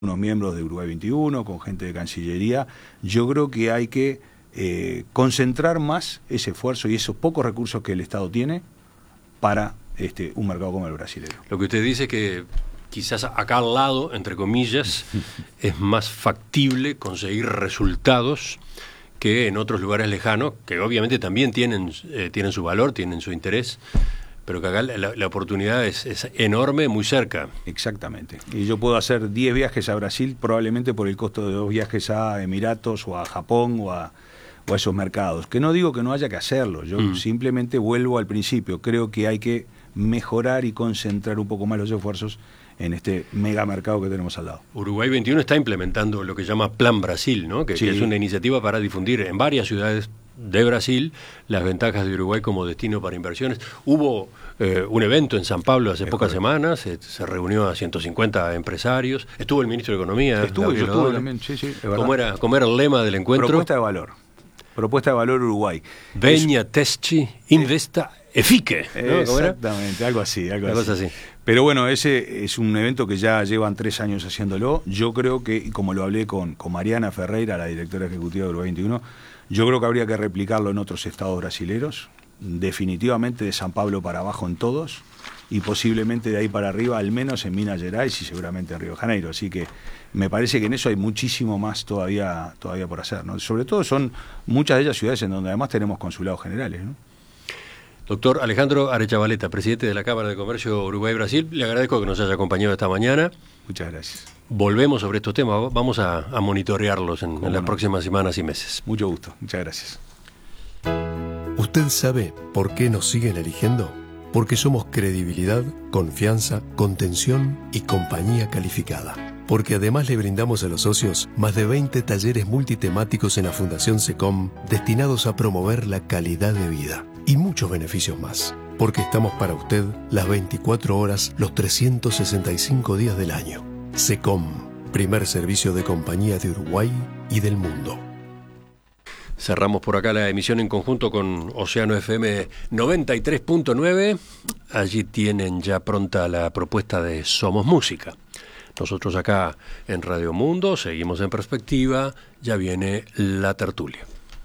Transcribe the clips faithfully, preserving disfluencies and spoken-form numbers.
unos miembros de Uruguay veintiuno, con gente de Cancillería. Yo creo que hay que eh, concentrar más ese esfuerzo y esos pocos recursos que el Estado tiene para este, un mercado como el brasileño. Lo que usted dice es que quizás acá al lado, entre comillas, es más factible conseguir resultados que en otros lugares lejanos, que obviamente también tienen, eh, tienen su valor, tienen su interés, pero que acá la, la oportunidad es, es enorme, muy cerca. Exactamente. Y yo puedo hacer diez viajes a Brasil probablemente por el costo de dos viajes a Emiratos o a Japón o a, o a esos mercados. Que no digo que no haya que hacerlo, yo mm. simplemente vuelvo al principio. Creo que hay que mejorar y concentrar un poco más los esfuerzos en este mega mercado que tenemos al lado. Uruguay veintiuno está implementando lo que llama Plan Brasil, ¿no? Que, sí. que es una iniciativa para difundir en varias ciudades de Brasil las ventajas de Uruguay como destino para inversiones. Hubo eh, un evento en San Pablo hace es pocas correcto. semanas, se, se reunió a ciento cincuenta empresarios, estuvo el ministro de Economía. Estuvo, yo estuve también, sí, sí, es verdad. ¿Cómo era, ¿Cómo era el lema del encuentro? Propuesta de valor. Propuesta de valor Uruguay. Veña, Teschi, Investa, Efique. ¿No? Exactamente, algo así. Algo Una así. cosa así. Pero bueno, ese es un evento que ya llevan tres años haciéndolo. Yo creo que, como lo hablé con, con Mariana Ferreira, la directora ejecutiva de Uruguay veintiuno, yo creo que habría que replicarlo en otros estados brasileros, definitivamente de San Pablo para abajo en todos, y posiblemente de ahí para arriba, al menos en Minas Gerais y seguramente en Río de Janeiro. Así que me parece que en eso hay muchísimo más todavía, todavía por hacer, ¿no? Sobre todo son muchas de ellas ciudades en donde además tenemos consulados generales, ¿no? Doctor Alejandro Arechavaleta, presidente de la Cámara de Comercio Uruguay-Brasil, le agradezco que nos haya acompañado esta mañana. Muchas gracias. Volvemos sobre estos temas, vamos a, a monitorearlos en, en las no? próximas semanas y meses. Mucho gusto, muchas gracias. ¿Usted sabe por qué nos siguen eligiendo? Porque somos credibilidad, confianza, contención y compañía calificada. Porque además le brindamos a los socios más de veinte talleres multitemáticos en la Fundación SECOM destinados a promover la calidad de vida. Y muchos beneficios más. Porque estamos para usted las veinticuatro horas, los trescientos sesenta y cinco días del año. SECOM, primer servicio de compañía de Uruguay y del mundo. Cerramos por acá la emisión en conjunto con Océano F M noventa y tres punto nueve. Allí tienen ya pronta la propuesta de Somos Música. Nosotros acá en Radio Mundo seguimos en Perspectiva. Ya viene la tertulia.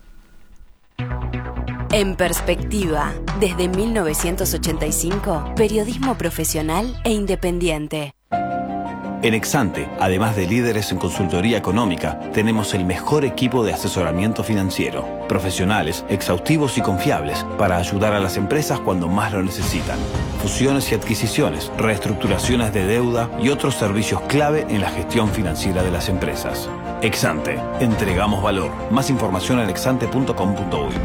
En Perspectiva, desde mil novecientos ochenta y cinco, periodismo profesional e independiente. En Exante, además de líderes en consultoría económica, tenemos el mejor equipo de asesoramiento financiero. Profesionales, exhaustivos y confiables para ayudar a las empresas cuando más lo necesitan. Fusiones y adquisiciones, reestructuraciones de deuda y otros servicios clave en la gestión financiera de las empresas. Exante, entregamos valor. Más información en exante punto com punto uy.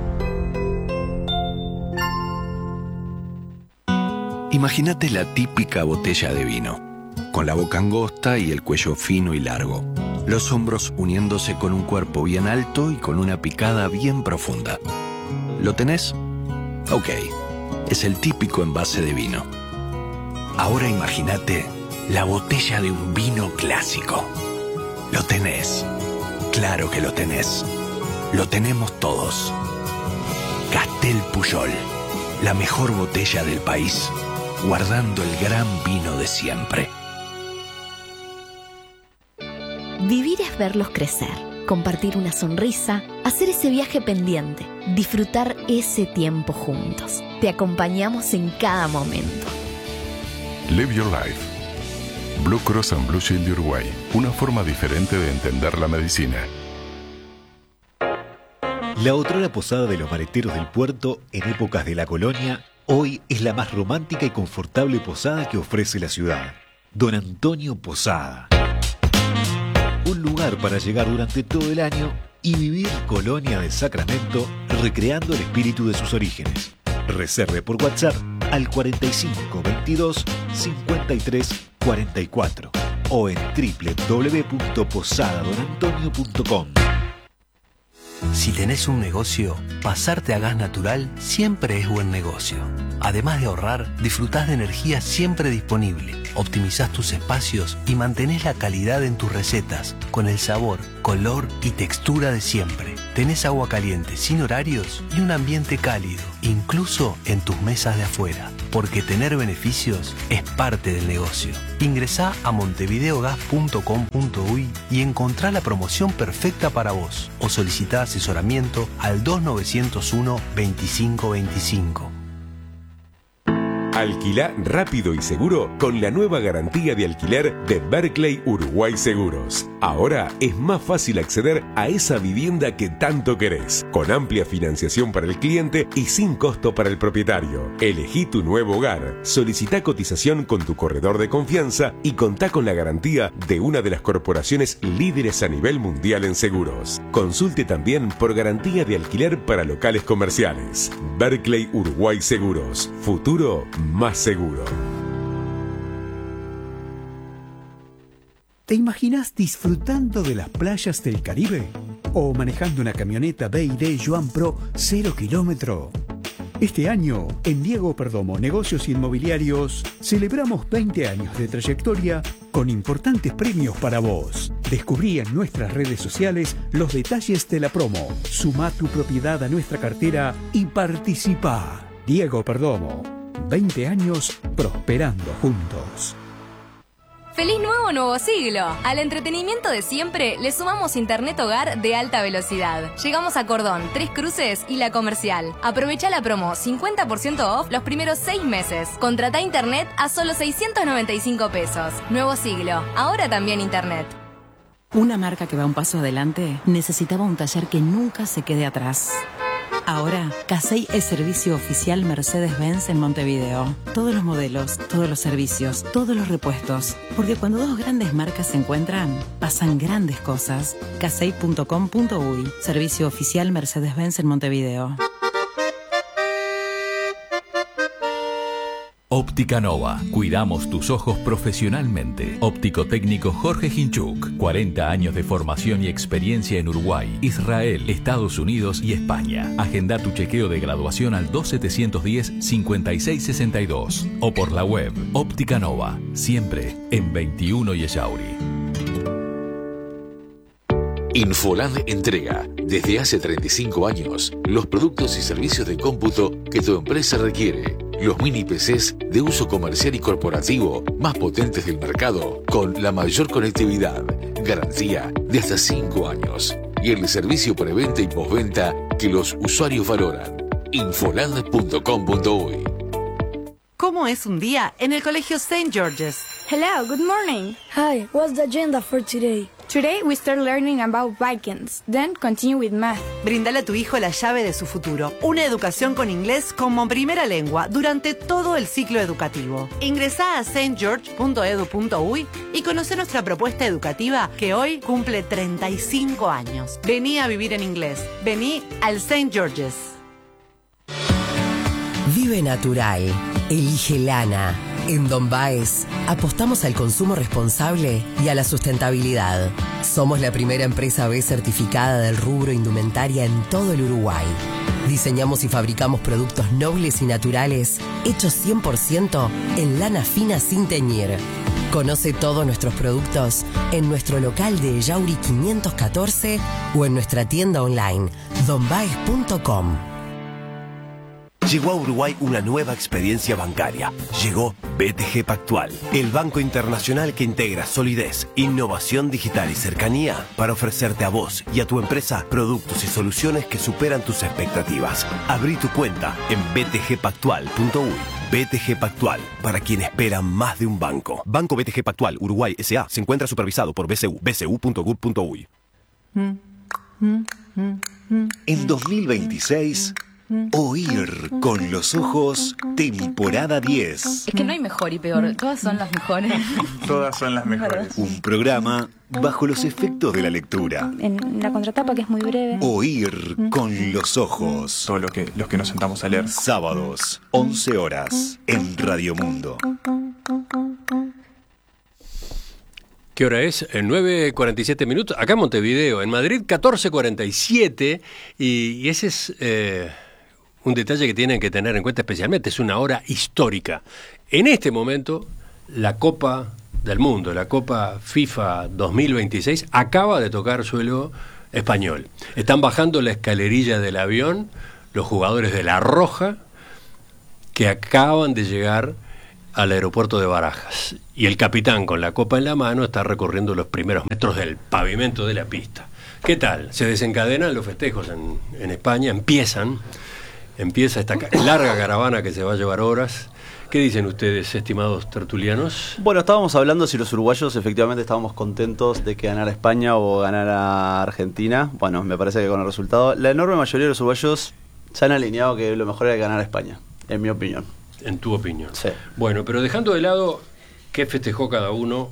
Imagínate la típica botella de vino, con la boca angosta y el cuello fino y largo, los hombros uniéndose con un cuerpo bien alto y con una picada bien profunda. ¿Lo tenés? Ok, es el típico envase de vino. Ahora imagínate la botella de un vino clásico. ¿Lo tenés? Claro que lo tenés. Lo tenemos todos. Castel Pujol, la mejor botella del país, guardando el gran vino de siempre. Vivir es verlos crecer, compartir una sonrisa, hacer ese viaje pendiente, disfrutar ese tiempo juntos. Te acompañamos en cada momento. Live Your Life. Blue Cross and Blue Shield de Uruguay. Una forma diferente de entender la medicina. La otrora posada de los maleteros del puerto en épocas de la colonia, hoy es la más romántica y confortable posada que ofrece la ciudad. Don Antonio Posada. Un lugar para llegar durante todo el año y vivir Colonia del Sacramento, recreando el espíritu de sus orígenes. Reserve por WhatsApp al cuarenta y cinco veintidós cincuenta y tres cuarenta y cuatro o en doble u doble u doble u punto posada don antonio punto com. Si tenés un negocio, pasarte a gas natural siempre es buen negocio. Además de ahorrar, disfrutás de energía siempre disponible, optimizás tus espacios y mantenés la calidad en tus recetas, con el sabor, color y textura de siempre. Tenés agua caliente sin horarios y un ambiente cálido, incluso en tus mesas de afuera. porque tener beneficios es parte del negocio. Ingresá a montevideogas punto com punto uy y encontrá la promoción perfecta para vos o solicitá asesoramiento al dos nueve cero uno, veinticinco veinticinco. Alquilá rápido y seguro con la nueva garantía de alquiler de Berkeley Uruguay Seguros. Ahora es más fácil acceder a esa vivienda que tanto querés, con amplia financiación para el cliente y sin costo para el propietario. Elegí tu nuevo hogar, solicitá cotización con tu corredor de confianza y contá con la garantía de una de las corporaciones líderes a nivel mundial en seguros. Consulte también por garantía de alquiler para locales comerciales. Berkeley Uruguay Seguros. Futuro más seguro. ¿Te imaginas disfrutando de las playas del Caribe? ¿O manejando una camioneta B y D Joan Pro cero kilómetro? Este año, en Diego Perdomo Negocios Inmobiliarios, celebramos veinte años de trayectoria con importantes premios para vos. Descubrí en nuestras redes sociales los detalles de la promo. Sumá tu propiedad a nuestra cartera y participá. Diego Perdomo, veinte años prosperando juntos. ¡Feliz nuevo nuevo siglo! Al entretenimiento de siempre le sumamos Internet Hogar de alta velocidad. Llegamos a Cordón, Tres Cruces y La Comercial. Aprovecha la promo cincuenta por ciento off los primeros seis meses. Contratá Internet a solo seiscientos noventa y cinco pesos. Nuevo siglo, ahora también Internet. Una marca que va un paso adelante necesitaba un taller que nunca se quede atrás. Ahora, Casey es servicio oficial Mercedes-Benz en Montevideo. Todos los modelos, todos los servicios, todos los repuestos. Porque cuando dos grandes marcas se encuentran, pasan grandes cosas. casey punto com punto uy, servicio oficial Mercedes-Benz en Montevideo. Óptica Nova. Cuidamos tus ojos profesionalmente. Óptico técnico Jorge Hinchuk. cuarenta años de formación y experiencia en Uruguay, Israel, Estados Unidos y España. Agenda tu chequeo de graduación al dos setecientos diez, cincuenta y seis sesenta y dos o por la web. Óptica Nova. Siempre en veintiuno y Echauri. Infoland entrega, desde hace treinta y cinco años, los productos y servicios de cómputo que tu empresa requiere. Los mini P Cs de uso comercial y corporativo más potentes del mercado, con la mayor conectividad, garantía de hasta cinco años y el servicio preventa y postventa que los usuarios valoran. Infoland punto com punto uy. ¿Cómo es un día en el Colegio Saint George's? Hello, good morning. Hi, what's the agenda for today? Today we start learning about Vikings, then continue with math. Brindale a tu hijo la llave de su futuro, una educación con inglés como primera lengua durante todo el ciclo educativo. Ingresá a saint george punto edu punto uy y conoce nuestra propuesta educativa que hoy cumple treinta y cinco años. Vení a vivir en inglés. Vení al Saint George's. Vive natural. Elige lana. En Don Baez apostamos al consumo responsable y a la sustentabilidad. Somos la primera empresa B certificada del rubro indumentaria en todo el Uruguay. Diseñamos y fabricamos productos nobles y naturales hechos cien por ciento en lana fina sin teñir. Conoce todos nuestros productos en nuestro local de Echauri quinientos catorce o en nuestra tienda online don baez punto com. Llegó a Uruguay una nueva experiencia bancaria. Llegó B T G Pactual, el banco internacional que integra solidez, innovación digital y cercanía para ofrecerte a vos y a tu empresa productos y soluciones que superan tus expectativas. Abrí tu cuenta en b t g pactual punto uy. B T G Pactual, para quien espera más de un banco. Banco B T G Pactual Uruguay S A se encuentra supervisado por B C U, b c u punto gov punto uy. En dos mil veintiséis... Oír con los ojos, temporada diez. Es que no hay mejor y peor, todas son las mejores. Todas son las mejores. Un programa bajo los efectos de la lectura. En la contratapa, que es muy breve. Oír con los ojos. Todo lo que, los que nos sentamos a leer. Sábados, once horas, en Radio Mundo. ¿Qué hora es? nueve cuarenta y siete minutos. Acá en Montevideo, en Madrid catorce cuarenta y siete. Y, y ese es... Eh... un detalle que tienen que tener en cuenta especialmente, es una hora histórica. En este momento, la Copa del Mundo, la Copa FIFA dos mil veintiséis, acaba de tocar suelo español. Están bajando la escalerilla del avión los jugadores de La Roja que acaban de llegar al aeropuerto de Barajas y el capitán con la copa en la mano está recorriendo los primeros metros del pavimento de la pista. ¿Qué tal? Se desencadenan los festejos en, en España, empiezan, empieza esta larga caravana que se va a llevar horas. ¿Qué dicen ustedes, estimados tertulianos? Bueno, estábamos hablando si los uruguayos efectivamente estábamos contentos de que ganara España o ganara Argentina. Bueno, me parece que con el resultado, la enorme mayoría de los uruguayos se han alineado que lo mejor era ganar a España, en mi opinión. En tu opinión. Sí. Bueno, pero dejando de lado qué festejó cada uno,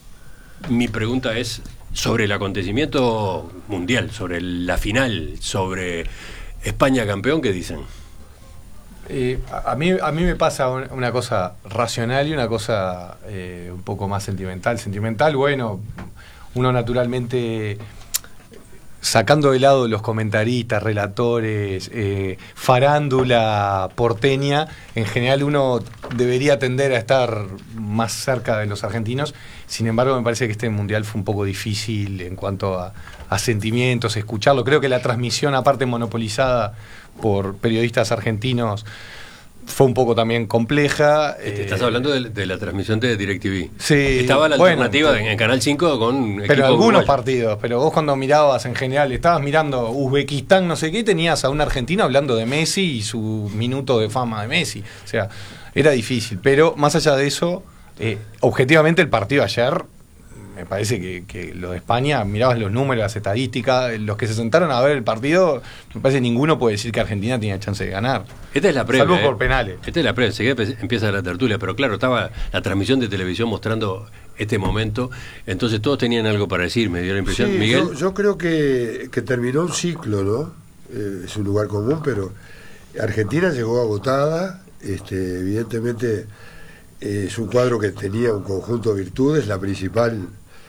mi pregunta es sobre el acontecimiento mundial, sobre la final, sobre España campeón, ¿qué dicen? Eh, a, mí, a mí me pasa una cosa racional y una cosa eh, un poco más sentimental. Sentimental, bueno, uno naturalmente, sacando de lado los comentaristas, relatores, eh, farándula porteña, en general uno debería tender a estar más cerca de los argentinos. Sin embargo, me parece que este mundial fue un poco difícil en cuanto a, a sentimientos, escucharlo. Creo que la transmisión, aparte monopolizada por periodistas argentinos, fue un poco también compleja. Este, estás eh, hablando de, de la transmisión de DirecTV. Sí. Estaba la bueno, alternativa en, en Canal cinco con pero equipo algunos uruguayo. partidos, pero vos cuando mirabas en general, estabas mirando Uzbekistán, no sé qué, tenías a un argentino hablando de Messi y su minuto de fama de Messi. O sea, era difícil. Pero más allá de eso, eh, objetivamente el partido ayer, me parece que, que lo de España, mirabas los números, las estadísticas, los que se sentaron a ver el partido, me parece que ninguno puede decir que Argentina tenía chance de ganar. Esta es la previa. Salvo eh. por penales. Esta es la previa, enseguida empieza la tertulia, pero claro, estaba la transmisión de televisión mostrando este momento, entonces todos tenían algo para decir, me dio la impresión. Sí, Miguel. Yo, yo creo que, que terminó un ciclo, ¿no? Eh, es un lugar común, pero Argentina llegó agotada, este, evidentemente eh, es un cuadro que tenía un conjunto de virtudes, la principal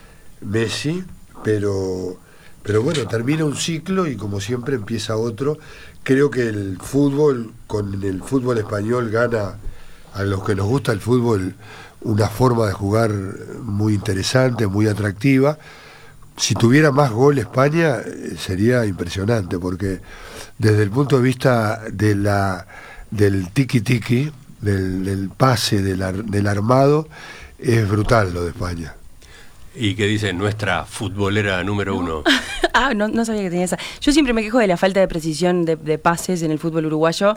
Messi, pero pero bueno, termina un ciclo y como siempre empieza otro. Creo que el fútbol, con el fútbol español, gana a los que nos gusta el fútbol una forma de jugar muy interesante, muy atractiva. Si tuviera más gol España sería impresionante, porque desde el punto de vista de la del tiki-tiki, del, del pase, del, ar, del armado, es brutal lo de España. ¿Y qué dice nuestra futbolera número uno? Ah, no, no sabía que tenía esa. Yo siempre me quejo de la falta de precisión de, de pases en el fútbol uruguayo.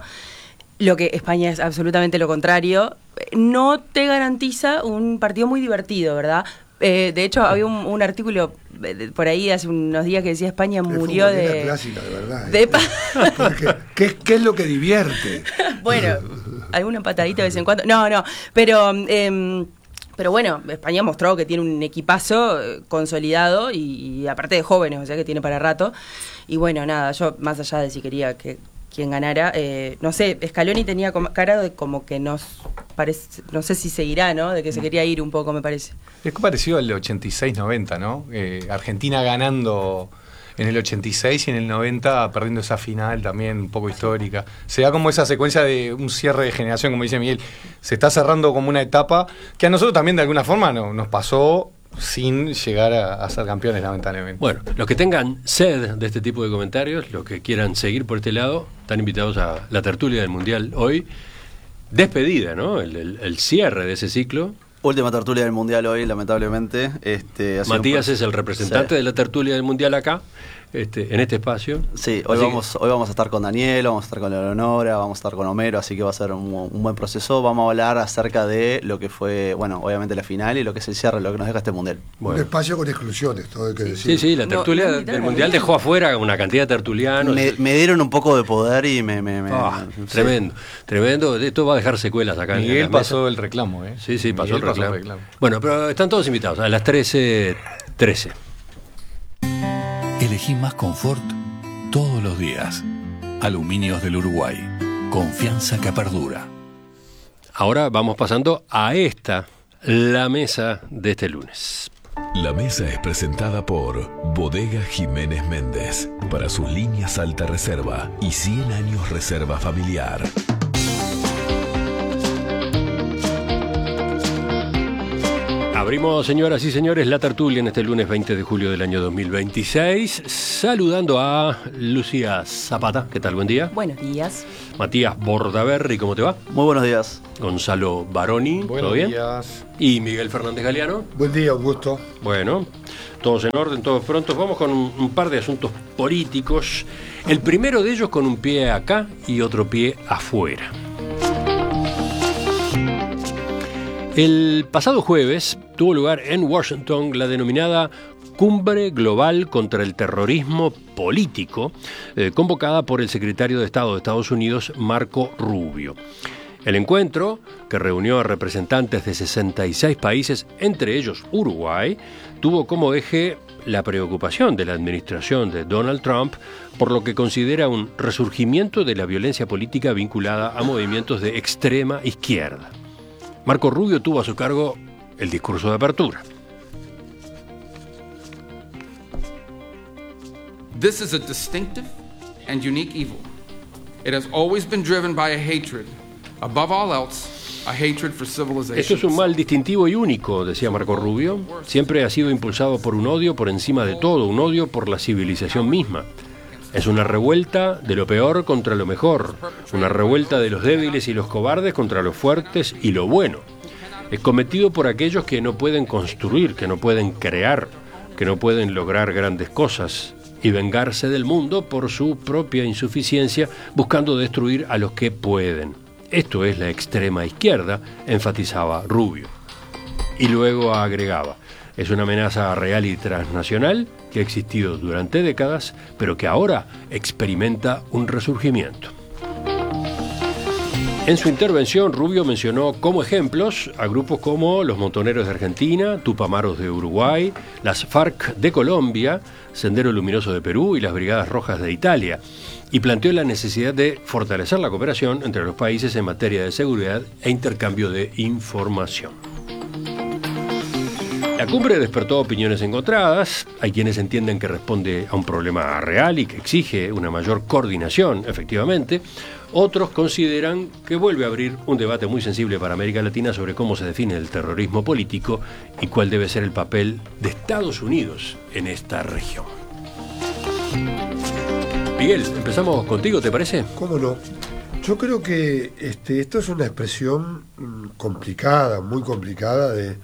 Lo que España es absolutamente lo contrario. No te garantiza un partido muy divertido, ¿verdad? Eh, de hecho, había un, un artículo por ahí hace unos días que decía España murió es de... clásica, de verdad. De pa- Porque, ¿qué, ¿Qué es lo que divierte? Bueno, alguna patadita de vez en cuando. No, no, pero... Eh, Pero bueno, España mostró que tiene un equipazo eh, consolidado y, y aparte de jóvenes, o sea que tiene para rato. Y bueno, nada, yo más allá de si quería que quien ganara, eh, no sé, Scaloni tenía como, cara de como que nos parece, no sé si seguirá, ¿no? De que se quería ir un poco, me parece. Es parecido al ochenta y seis noventa, ¿no? Eh, Argentina ganando en el ochenta y seis y en el noventa perdiendo esa final también un poco histórica. Se da como esa secuencia de un cierre de generación, como dice Miguel. Se está cerrando como una etapa que a nosotros también de alguna forma no, nos pasó sin llegar a, a ser campeones, lamentablemente. Bueno, los que tengan sed de este tipo de comentarios, los que quieran seguir por este lado, están invitados a la tertulia del Mundial hoy. Despedida, ¿no? El, el, el cierre de ese ciclo. Última tertulia del Mundial hoy, lamentablemente. Este, Matías un... es el representante sí. de la tertulia del Mundial acá, este, en este espacio. Sí, hoy vamos, que... hoy vamos a estar con Daniel, vamos a estar con Leonora, vamos a estar con Homero, así que va a ser un, un buen proceso. Vamos a hablar acerca de lo que fue, bueno, obviamente la final y lo que es el cierre, lo que nos deja este Mundial. Bueno. Un espacio con exclusiones, todo hay que decir. Sí, sí, la tertulia no, no, del Mundial dejó afuera una cantidad de tertulianos. Me, me dieron un poco de poder y me... me, me oh, me tremendo, sí. tremendo. Esto va a dejar secuelas acá. Miguel en la pasó mesa. el reclamo, ¿eh? Sí, sí, pasó, el, pasó reclamo. el reclamo. Bueno, pero están todos invitados a las trece trece. Elegí más confort todos los días. Aluminios del Uruguay. Confianza que perdura. Ahora vamos pasando a esta, la mesa de este lunes. La mesa es presentada por Bodega Jiménez Méndez para sus líneas alta reserva y cien años reserva familiar. Abrimos, señoras y señores, la tertulia en este lunes veinte de julio del año dos mil veintiséis, saludando a Lucía Zapata. ¿Qué tal? Buen día. Buenos días. Matías Bordaberry, ¿cómo te va? Muy buenos días. Gonzalo Baroni, ¿todo Buenos bien? días. Y Miguel Fernández Galeano. Buen día, un gusto. Bueno, todos en orden, todos prontos. Vamos con un, un par de asuntos políticos. El primero de ellos con un pie acá y otro pie afuera. El pasado jueves tuvo lugar en Washington la denominada Cumbre Global contra el Terrorismo Político, eh, convocada por el secretario de Estado de Estados Unidos, Marco Rubio. El encuentro, que reunió a representantes de sesenta y seis países, entre ellos Uruguay, tuvo como eje la preocupación de la administración de Donald Trump por lo que considera un resurgimiento de la violencia política vinculada a movimientos de extrema izquierda. Marco Rubio tuvo a su cargo el discurso de apertura. This is a distinctive and unique evil. It has always been driven by a hatred, above all else, a hatred for civilization. Esto es un mal distintivo y único, decía Marco Rubio. Siempre ha sido impulsado por un odio por encima de todo, un odio por la civilización misma. Es una revuelta de lo peor contra lo mejor, una revuelta de los débiles y los cobardes contra los fuertes y lo bueno. Es cometido por aquellos que no pueden construir, que no pueden crear, que no pueden lograr grandes cosas y vengarse del mundo por su propia insuficiencia, buscando destruir a los que pueden. Esto es la extrema izquierda, enfatizaba Rubio. Y luego agregaba: es una amenaza real y transnacional que ha existido durante décadas, pero que ahora experimenta un resurgimiento. En su intervención, Rubio mencionó como ejemplos a grupos como los Montoneros de Argentina, Tupamaros de Uruguay, las FARC de Colombia, Sendero Luminoso de Perú y las Brigadas Rojas de Italia, y planteó la necesidad de fortalecer la cooperación entre los países en materia de seguridad e intercambio de información. La cumbre despertó opiniones encontradas. Hay quienes entienden que responde a un problema real y que exige una mayor coordinación, efectivamente. Otros consideran que vuelve a abrir un debate muy sensible para América Latina sobre cómo se define el terrorismo político y cuál debe ser el papel de Estados Unidos en esta región. Miguel, empezamos contigo, ¿te parece? ¿Cómo no? Yo creo que este, esto es una expresión complicada, muy complicada de...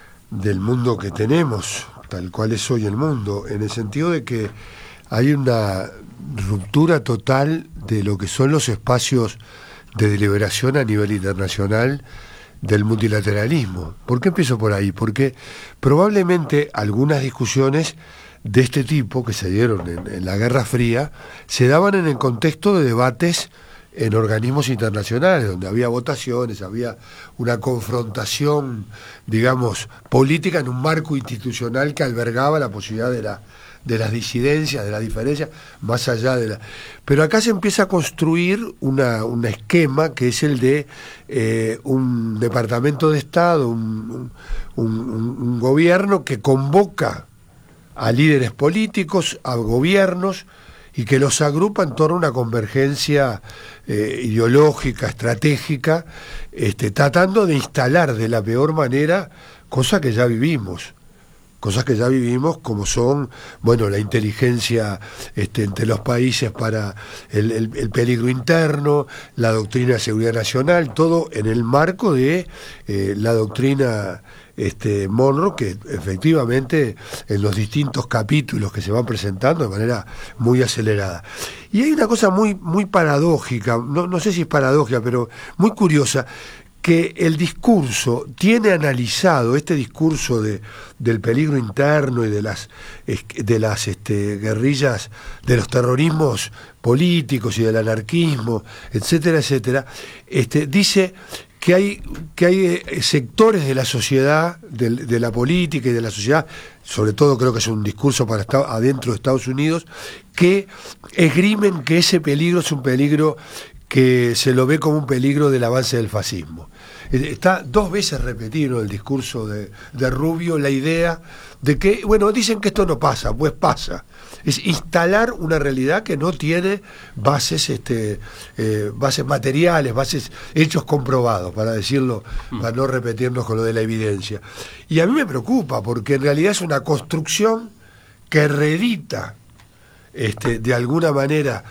del mundo que tenemos, tal cual es hoy el mundo, en el sentido de que hay una ruptura total de lo que son los espacios de deliberación a nivel internacional del multilateralismo. ¿Por qué empiezo por ahí? Porque probablemente algunas discusiones de este tipo que se dieron en, en la Guerra Fría se daban en el contexto de debates en organismos internacionales, donde había votaciones, había una confrontación, digamos, política en un marco institucional que albergaba la posibilidad de, la, de las disidencias, de las diferencias, más allá de la... Pero acá se empieza a construir una, un esquema que es el de eh, un departamento de Estado, un, un, un, un gobierno que convoca a líderes políticos, a gobiernos, y que los agrupa en torno a una convergencia eh, ideológica, estratégica, este, tratando de instalar de la peor manera cosas que ya vivimos, cosas que ya vivimos como son, bueno, la inteligencia este, entre los países para el, el, el peligro interno, la doctrina de seguridad nacional, todo en el marco de eh, la doctrina Este, Monroe, que efectivamente en los distintos capítulos que se van presentando de manera muy acelerada. Y hay una cosa muy, muy paradójica, no, no sé si es paradójica, pero muy curiosa, que el discurso tiene analizado, este discurso de, del peligro interno y de las, de las este, guerrillas, de los terrorismos políticos y del anarquismo, etcétera, etcétera, este, dice que hay, que hay sectores de la sociedad, de, de la política y de la sociedad, sobre todo creo que es un discurso para estar adentro de Estados Unidos, que esgrimen que ese peligro es un peligro que se lo ve como un peligro del avance del fascismo. Está dos veces repetido en el discurso de, de Rubio la idea de que, bueno, dicen que esto no pasa, pues pasa. Es instalar una realidad que no tiene bases, este, eh, bases materiales, bases, hechos comprobados, para decirlo, mm. para no repetirnos con lo de la evidencia. Y a mí me preocupa, porque en realidad es una construcción que reedita este, de alguna manera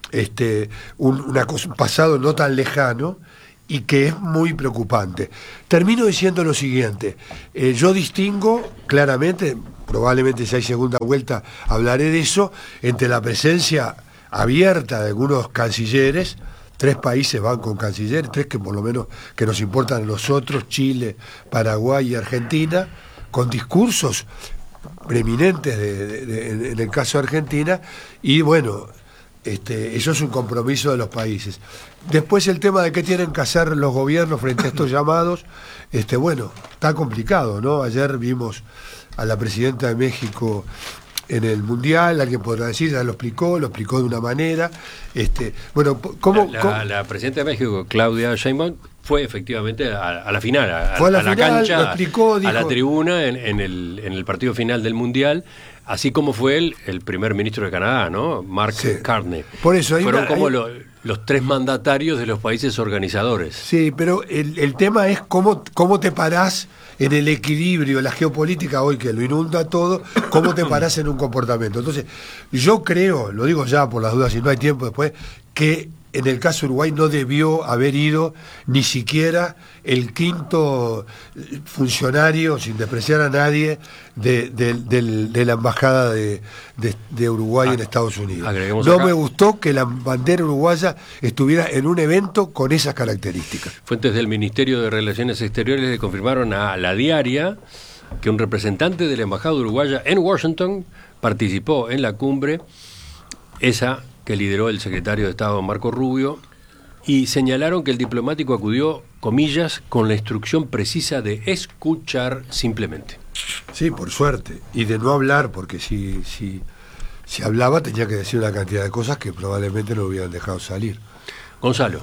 este, un, una cosa, un pasado no tan lejano, y que es muy preocupante. Termino diciendo lo siguiente, eh, yo distingo claramente, probablemente si hay segunda vuelta hablaré de eso, entre la presencia abierta de algunos cancilleres, tres países van con cancilleres, tres que por lo menos que nos importan a nosotros, Chile, Paraguay y Argentina, con discursos preeminentes de, de, de, en el caso de Argentina, y bueno, este, eso es un compromiso de los países. Después el tema de qué tienen que hacer los gobiernos frente a estos llamados, este, bueno, está complicado, ¿no? Ayer vimos a la presidenta de México en el Mundial, alguien podrá decir, ya lo explicó, lo explicó de una manera. Este, bueno, ¿cómo, la, cómo? la presidenta de México, Claudia Sheinbaum, fue efectivamente a, a la final, a, fue a la, a la final, cancha, lo explicó, dijo, a la tribuna en, en, el, en el partido final del Mundial, así como fue el, el primer ministro de Canadá, ¿no? Mark sí. Carney. Por eso hay Fueron una, como hay... lo, los tres mandatarios de los países organizadores. Sí, pero el, el tema es cómo, cómo te parás en el equilibrio, la geopolítica hoy que lo inunda todo, cómo te parás en un comportamiento. Entonces, yo creo, lo digo ya por las dudas, si no hay tiempo después, que en el caso de Uruguay no debió haber ido ni siquiera el quinto funcionario, sin despreciar a nadie, de, de, de, de la embajada de, de, de Uruguay ah, en Estados Unidos. No acá. Me gustó que la bandera uruguaya estuviera en un evento con esas características. Fuentes del Ministerio de Relaciones Exteriores le confirmaron a La Diaria que un representante de la embajada uruguaya en Washington participó en la cumbre, esa que lideró el secretario de Estado Marco Rubio, y señalaron que el diplomático acudió, comillas, con la instrucción precisa de escuchar simplemente. Sí, por suerte, y de no hablar, porque si, si, si hablaba tenía que decir una cantidad de cosas que probablemente no hubieran dejado salir. Gonzalo.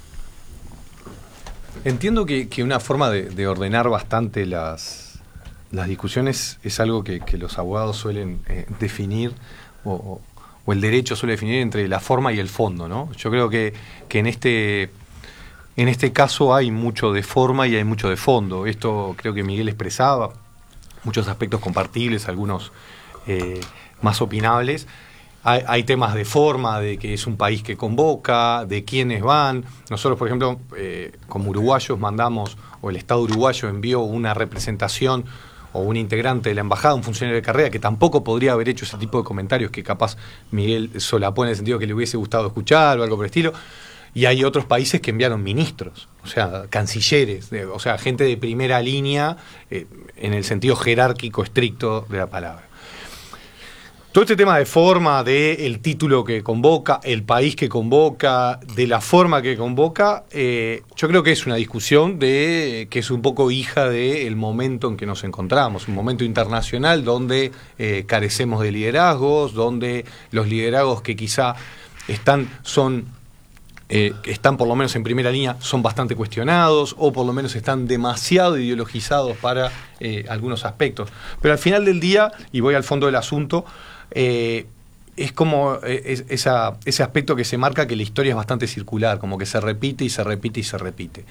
Entiendo que, que una forma de, de ordenar bastante las, las discusiones es algo que, que los abogados suelen eh, definir o, o o el derecho suele definir entre la forma y el fondo, ¿no? Yo creo que, que en este en este caso hay mucho de forma y hay mucho de fondo. Esto creo que Miguel expresaba, muchos aspectos compartibles, algunos eh, más opinables. Hay, hay temas de forma, de que es un país que convoca, de quiénes van. Nosotros, por ejemplo, eh, como uruguayos mandamos, o el Estado uruguayo envió una representación o un integrante de la embajada, un funcionario de carrera, que tampoco podría haber hecho ese tipo de comentarios que capaz Miguel solapó en el sentido que le hubiese gustado escuchar o algo por el estilo. Y hay otros países que enviaron ministros, o sea, cancilleres, de, o sea, gente de primera línea eh, en el sentido jerárquico estricto de la palabra. Todo este tema de forma, de el título que convoca, el país que convoca, de la forma que convoca, eh, yo creo que es una discusión de que es un poco hija del momento en que nos encontramos, un momento internacional donde eh, carecemos de liderazgos, donde los liderazgos que quizá están son eh, están por lo menos en primera línea son bastante cuestionados o por lo menos están demasiado ideologizados para eh, algunos aspectos. Pero al final del día, y voy al fondo del asunto, Eh, es como es, esa, ese aspecto que se marca que la historia es bastante circular, como que se repite y se repite y se repite.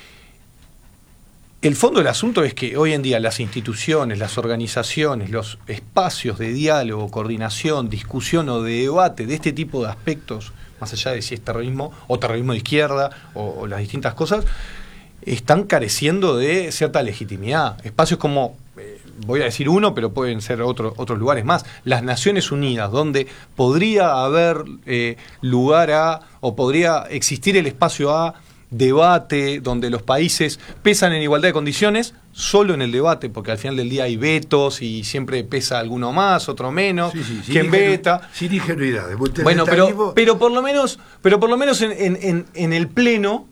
El fondo del asunto es que hoy en día las instituciones, las organizaciones, los espacios de diálogo, coordinación, discusión o de debate de este tipo de aspectos, más allá de si es terrorismo o terrorismo de izquierda o, o las distintas cosas, están careciendo de cierta legitimidad. Espacios como, eh, voy a decir uno, pero pueden ser otro, otros lugares más, las Naciones Unidas, donde podría haber eh, lugar a, o podría existir el espacio a debate, donde los países pesan en igualdad de condiciones, solo en el debate, porque al final del día hay vetos y siempre pesa alguno más, otro menos, sí, sí, quien veta. Sin ingenuidad. Bueno, pero, pero por lo menos, pero por lo menos en, en, en el pleno,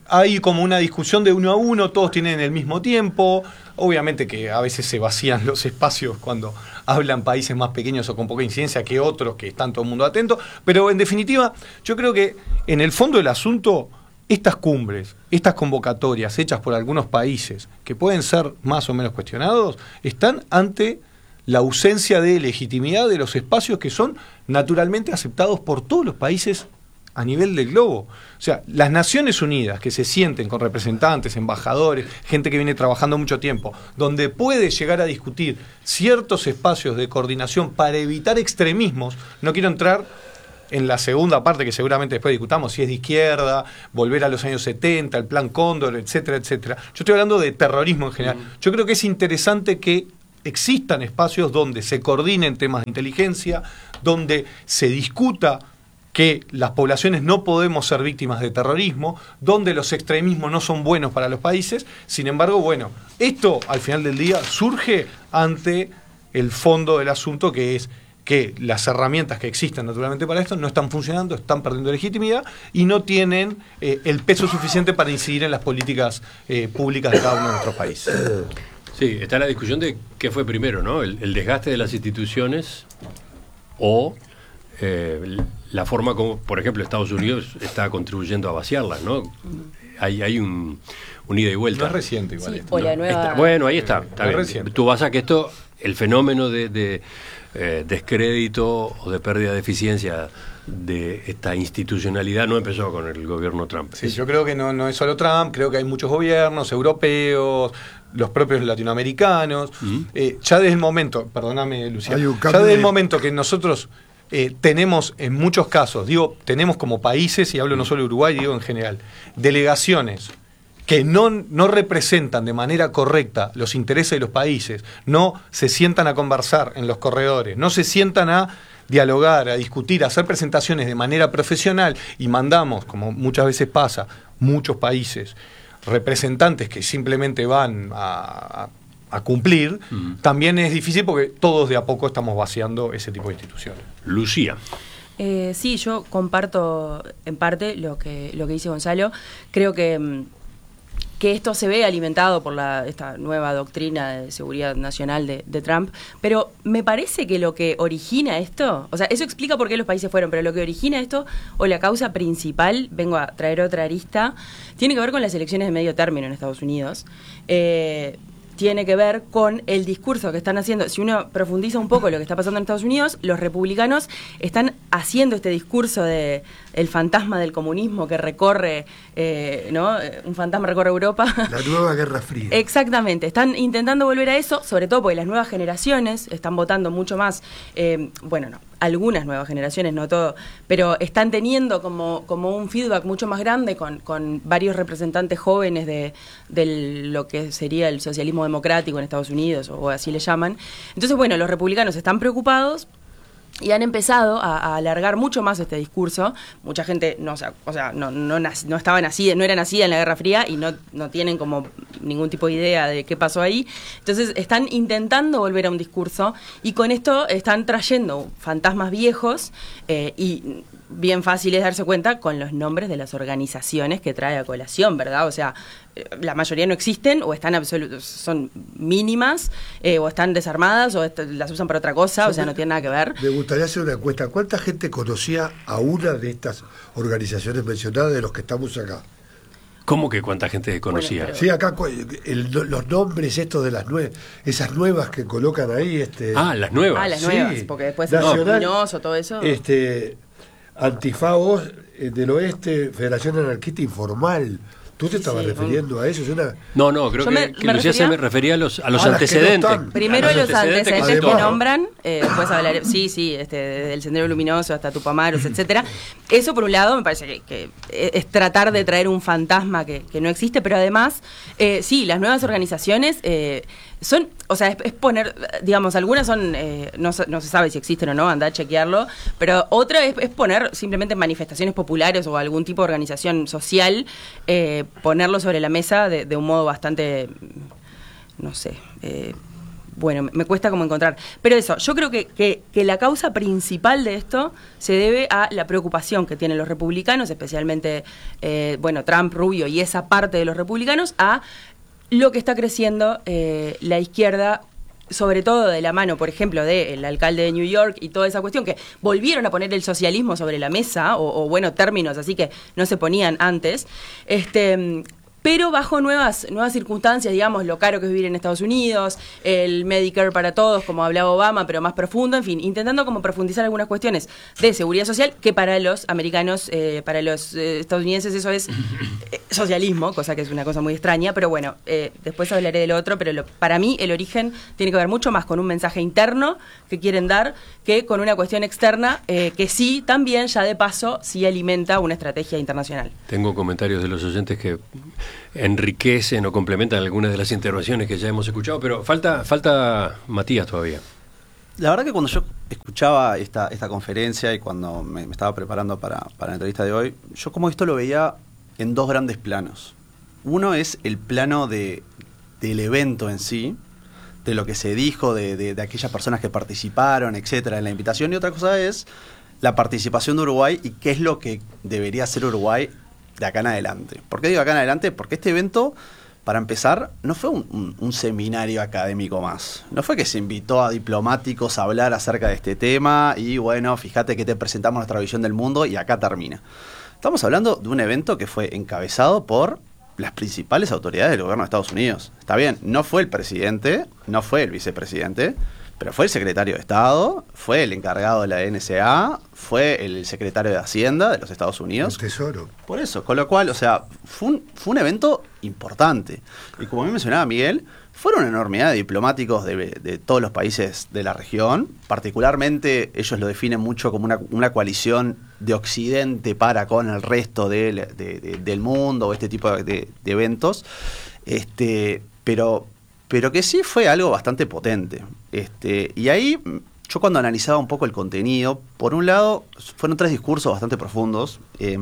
hay como una discusión de uno a uno, todos tienen el mismo tiempo. Obviamente que a veces se vacían los espacios cuando hablan países más pequeños o con poca incidencia que otros, que están todo el mundo atento. Pero en definitiva, yo creo que en el fondo del asunto, estas cumbres, estas convocatorias hechas por algunos países, que pueden ser más o menos cuestionados, están ante la ausencia de legitimidad de los espacios que son naturalmente aceptados por todos los países a nivel del globo. O sea, las Naciones Unidas, que se sienten con representantes, embajadores, gente que viene trabajando mucho tiempo, donde puede llegar a discutir ciertos espacios de coordinación para evitar extremismos. No quiero entrar en la segunda parte, que seguramente después discutamos, si es de izquierda, volver a los años setenta, el Plan Cóndor, etcétera, etcétera. Yo estoy hablando de terrorismo en general. Yo creo que es interesante que existan espacios donde se coordinen temas de inteligencia, donde se discuta que las poblaciones no podemos ser víctimas de terrorismo, donde los extremismos no son buenos para los países. Sin embargo, bueno, esto al final del día surge ante el fondo del asunto, que es que las herramientas que existen naturalmente para esto no están funcionando, están perdiendo legitimidad y no tienen eh, el peso suficiente para incidir en las políticas eh, públicas de cada uno de nuestros países. Sí, está la discusión de qué fue primero, ¿no? El, el desgaste de las instituciones o eh, la forma como, por ejemplo, Estados Unidos está contribuyendo a vaciarlas, ¿no? Hay, hay un, un ida y vuelta. No es reciente igual. Sí, esto. o la No. nueva... Está, bueno, ahí está. está No es bien. reciente. Tú vas a que esto, el fenómeno de, de eh, descrédito o de pérdida de eficiencia de esta institucionalidad no empezó con el gobierno Trump. Sí, yo creo que no, no es solo Trump, creo que hay muchos gobiernos europeos, los propios latinoamericanos. Uh-huh. eh, ya desde el momento, perdóname Luciano, ya desde el momento que nosotros eh, tenemos en muchos casos, digo, tenemos como países, y hablo no solo de Uruguay, digo en general, delegaciones que no, no representan de manera correcta los intereses de los países, no se sientan a conversar en los corredores, no se sientan a dialogar, a discutir, a hacer presentaciones de manera profesional, y mandamos, como muchas veces pasa, muchos países, representantes que simplemente van a, a, a cumplir, uh-huh. También es difícil porque todos de a poco estamos vaciando ese tipo de instituciones. Lucía. Eh, sí, yo comparto en parte lo que, lo que dice Gonzalo. Creo que... que esto se ve alimentado por la, esta nueva doctrina de seguridad nacional de, de Trump, pero me parece que lo que origina esto, o sea, eso explica por qué los países fueron, pero lo que origina esto, o la causa principal, vengo a traer otra arista, tiene que ver con las elecciones de medio término en Estados Unidos. Eh, tiene que ver con el discurso que están haciendo. Si uno profundiza un poco lo que está pasando en Estados Unidos, los republicanos están haciendo este discurso de el fantasma del comunismo que recorre, eh, ¿no? Un fantasma recorre Europa. La nueva Guerra Fría. Exactamente. Están intentando volver a eso, sobre todo porque las nuevas generaciones están votando mucho más. Eh, bueno, no. Algunas nuevas generaciones, no todo, pero están teniendo como, como un feedback mucho más grande con, con varios representantes jóvenes de, de lo que sería el socialismo democrático en Estados Unidos, o así le llaman. Entonces, bueno, los republicanos están preocupados y han empezado a, a alargar mucho más este discurso. Mucha gente no, o sea, no, no, no estaba nacida, no era nacida en la Guerra Fría y no, no tienen como ningún tipo de idea de qué pasó ahí. Entonces están intentando volver a un discurso y con esto están trayendo fantasmas viejos eh, y bien fácil es darse cuenta con los nombres de las organizaciones que trae a colación, ¿verdad? O sea, la mayoría no existen o están absolutos, son mínimas eh, o están desarmadas o est- las usan para otra cosa, o sea, no tiene nada que ver. Me gustaría hacer una encuesta. ¿Cuánta gente conocía a una de estas organizaciones mencionadas de los que estamos acá? ¿Cómo que cuánta gente conocía? Bueno, pero... Sí, acá el, los nombres estos de las nuevas, esas nuevas que colocan ahí. Este, ah, las nuevas. Ah, las sí, nuevas, porque después Nacional, Luminoso, todo eso. Este, Antifagos eh, del Oeste, Federación Anarquista Informal. ¿Tú te estabas sí, refiriendo a eso? ¿Es una... No, no, creo me, que, que Lucía se me refería a los, a los ah, antecedentes. No Primero a los, los antecedentes, antecedentes que, que nombran, eh, después hablar, sí, sí, este, desde el Sendero Luminoso hasta Tupamaros, etcétera. Eso por un lado me parece que, que es tratar de traer un fantasma que, que no existe, pero además, eh, sí, las nuevas organizaciones eh, son, o sea, es, es poner, digamos, algunas son, eh, no, no se sabe si existen o no, anda a chequearlo, pero otra es, es poner simplemente manifestaciones populares o algún tipo de organización social, eh, ponerlo sobre la mesa de, de un modo bastante, no sé, eh, bueno, me cuesta como encontrar. Pero eso, yo creo que, que, que la causa principal de esto se debe a la preocupación que tienen los republicanos, especialmente, eh, bueno, Trump, Rubio y esa parte de los republicanos, a lo que está creciendo eh, la izquierda, sobre todo de la mano, por ejemplo, del alcalde de New York y toda esa cuestión, que volvieron a poner el socialismo sobre la mesa, o, o bueno, términos así que no se ponían antes, este... pero bajo nuevas nuevas circunstancias, digamos, lo caro que es vivir en Estados Unidos, el Medicare para todos, como hablaba Obama, pero más profundo, en fin, intentando como profundizar algunas cuestiones de seguridad social, que para los americanos, eh, para los eh, estadounidenses eso es eh, socialismo, cosa que es una cosa muy extraña, pero bueno, eh, después hablaré del otro, pero lo, para mí el origen tiene que ver mucho más con un mensaje interno que quieren dar, que con una cuestión externa, eh, que sí, también, ya de paso, sí alimenta una estrategia internacional. Tengo comentarios de los oyentes que enriquecen o complementan algunas de las intervenciones que ya hemos escuchado, pero falta falta Matías todavía. La verdad que cuando yo escuchaba esta, esta conferencia y cuando me, me estaba preparando para, para la entrevista de hoy, yo como esto lo veía en dos grandes planos. Uno es el plano de, del evento en sí, de lo que se dijo, de, de, de aquellas personas que participaron, etcétera, en la invitación, y otra cosa es la participación de Uruguay y qué es lo que debería hacer Uruguay de acá en adelante. ¿Por qué digo acá en adelante? Porque este evento, para empezar, no fue un, un, un seminario académico más. No fue que se invitó a diplomáticos a hablar acerca de este tema y bueno, fíjate que te presentamos nuestra visión del mundo y acá termina. Estamos hablando de un evento que fue encabezado por las principales autoridades del gobierno de Estados Unidos. Está bien, no fue el presidente, no fue el vicepresidente, pero fue el secretario de Estado, fue el encargado de la N S A, fue el secretario de Hacienda de los Estados Unidos. El Tesoro. Por eso, con lo cual, o sea, fue un, fue un evento importante. Y como bien mencionaba Miguel, fueron una enormidad de diplomáticos de, de todos los países de la región. Particularmente, ellos lo definen mucho como una, una coalición de Occidente para con el resto de, de, de, del mundo, o este tipo de, de, de eventos. Este, pero... pero que sí fue algo bastante potente. Este, y ahí, yo cuando analizaba un poco el contenido, por un lado, fueron tres discursos bastante profundos. Eh,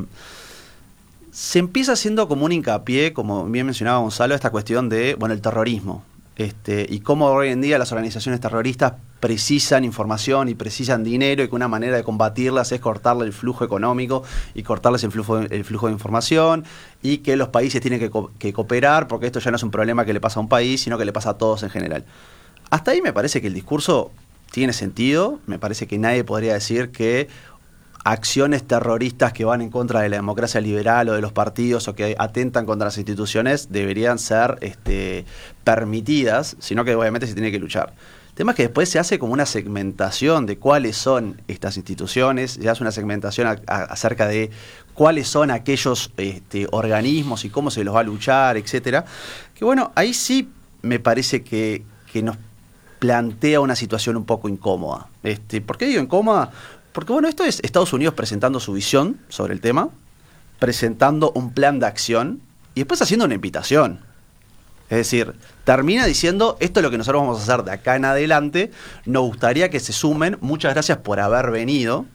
se empieza haciendo como un hincapié, como bien mencionaba Gonzalo, esta cuestión de, bueno, el terrorismo. Este, y cómo hoy en día las organizaciones terroristas precisan información y precisan dinero, y que una manera de combatirlas es cortarle el flujo económico y cortarles el flujo, el flujo de información, y que los países tienen que, co que cooperar, porque esto ya no es un problema que le pasa a un país, sino que le pasa a todos en general. Hasta ahí me parece que el discurso tiene sentido. Me parece que nadie podría decir que acciones terroristas que van en contra de la democracia liberal o de los partidos, o que atentan contra las instituciones, deberían ser este, permitidas, sino que obviamente se tiene que luchar. El tema es que después se hace como una segmentación de cuáles son estas instituciones, se hace una segmentación a, a, acerca de cuáles son aquellos este, organismos y cómo se los va a luchar, etcétera. Que bueno, ahí sí me parece que, que nos plantea una situación un poco incómoda. Este, ¿Por qué digo incómoda? Porque bueno, esto es Estados Unidos presentando su visión sobre el tema, presentando un plan de acción y después haciendo una invitación. Es decir, termina diciendo, esto es lo que nosotros vamos a hacer de acá en adelante, nos gustaría que se sumen, muchas gracias por haber venido.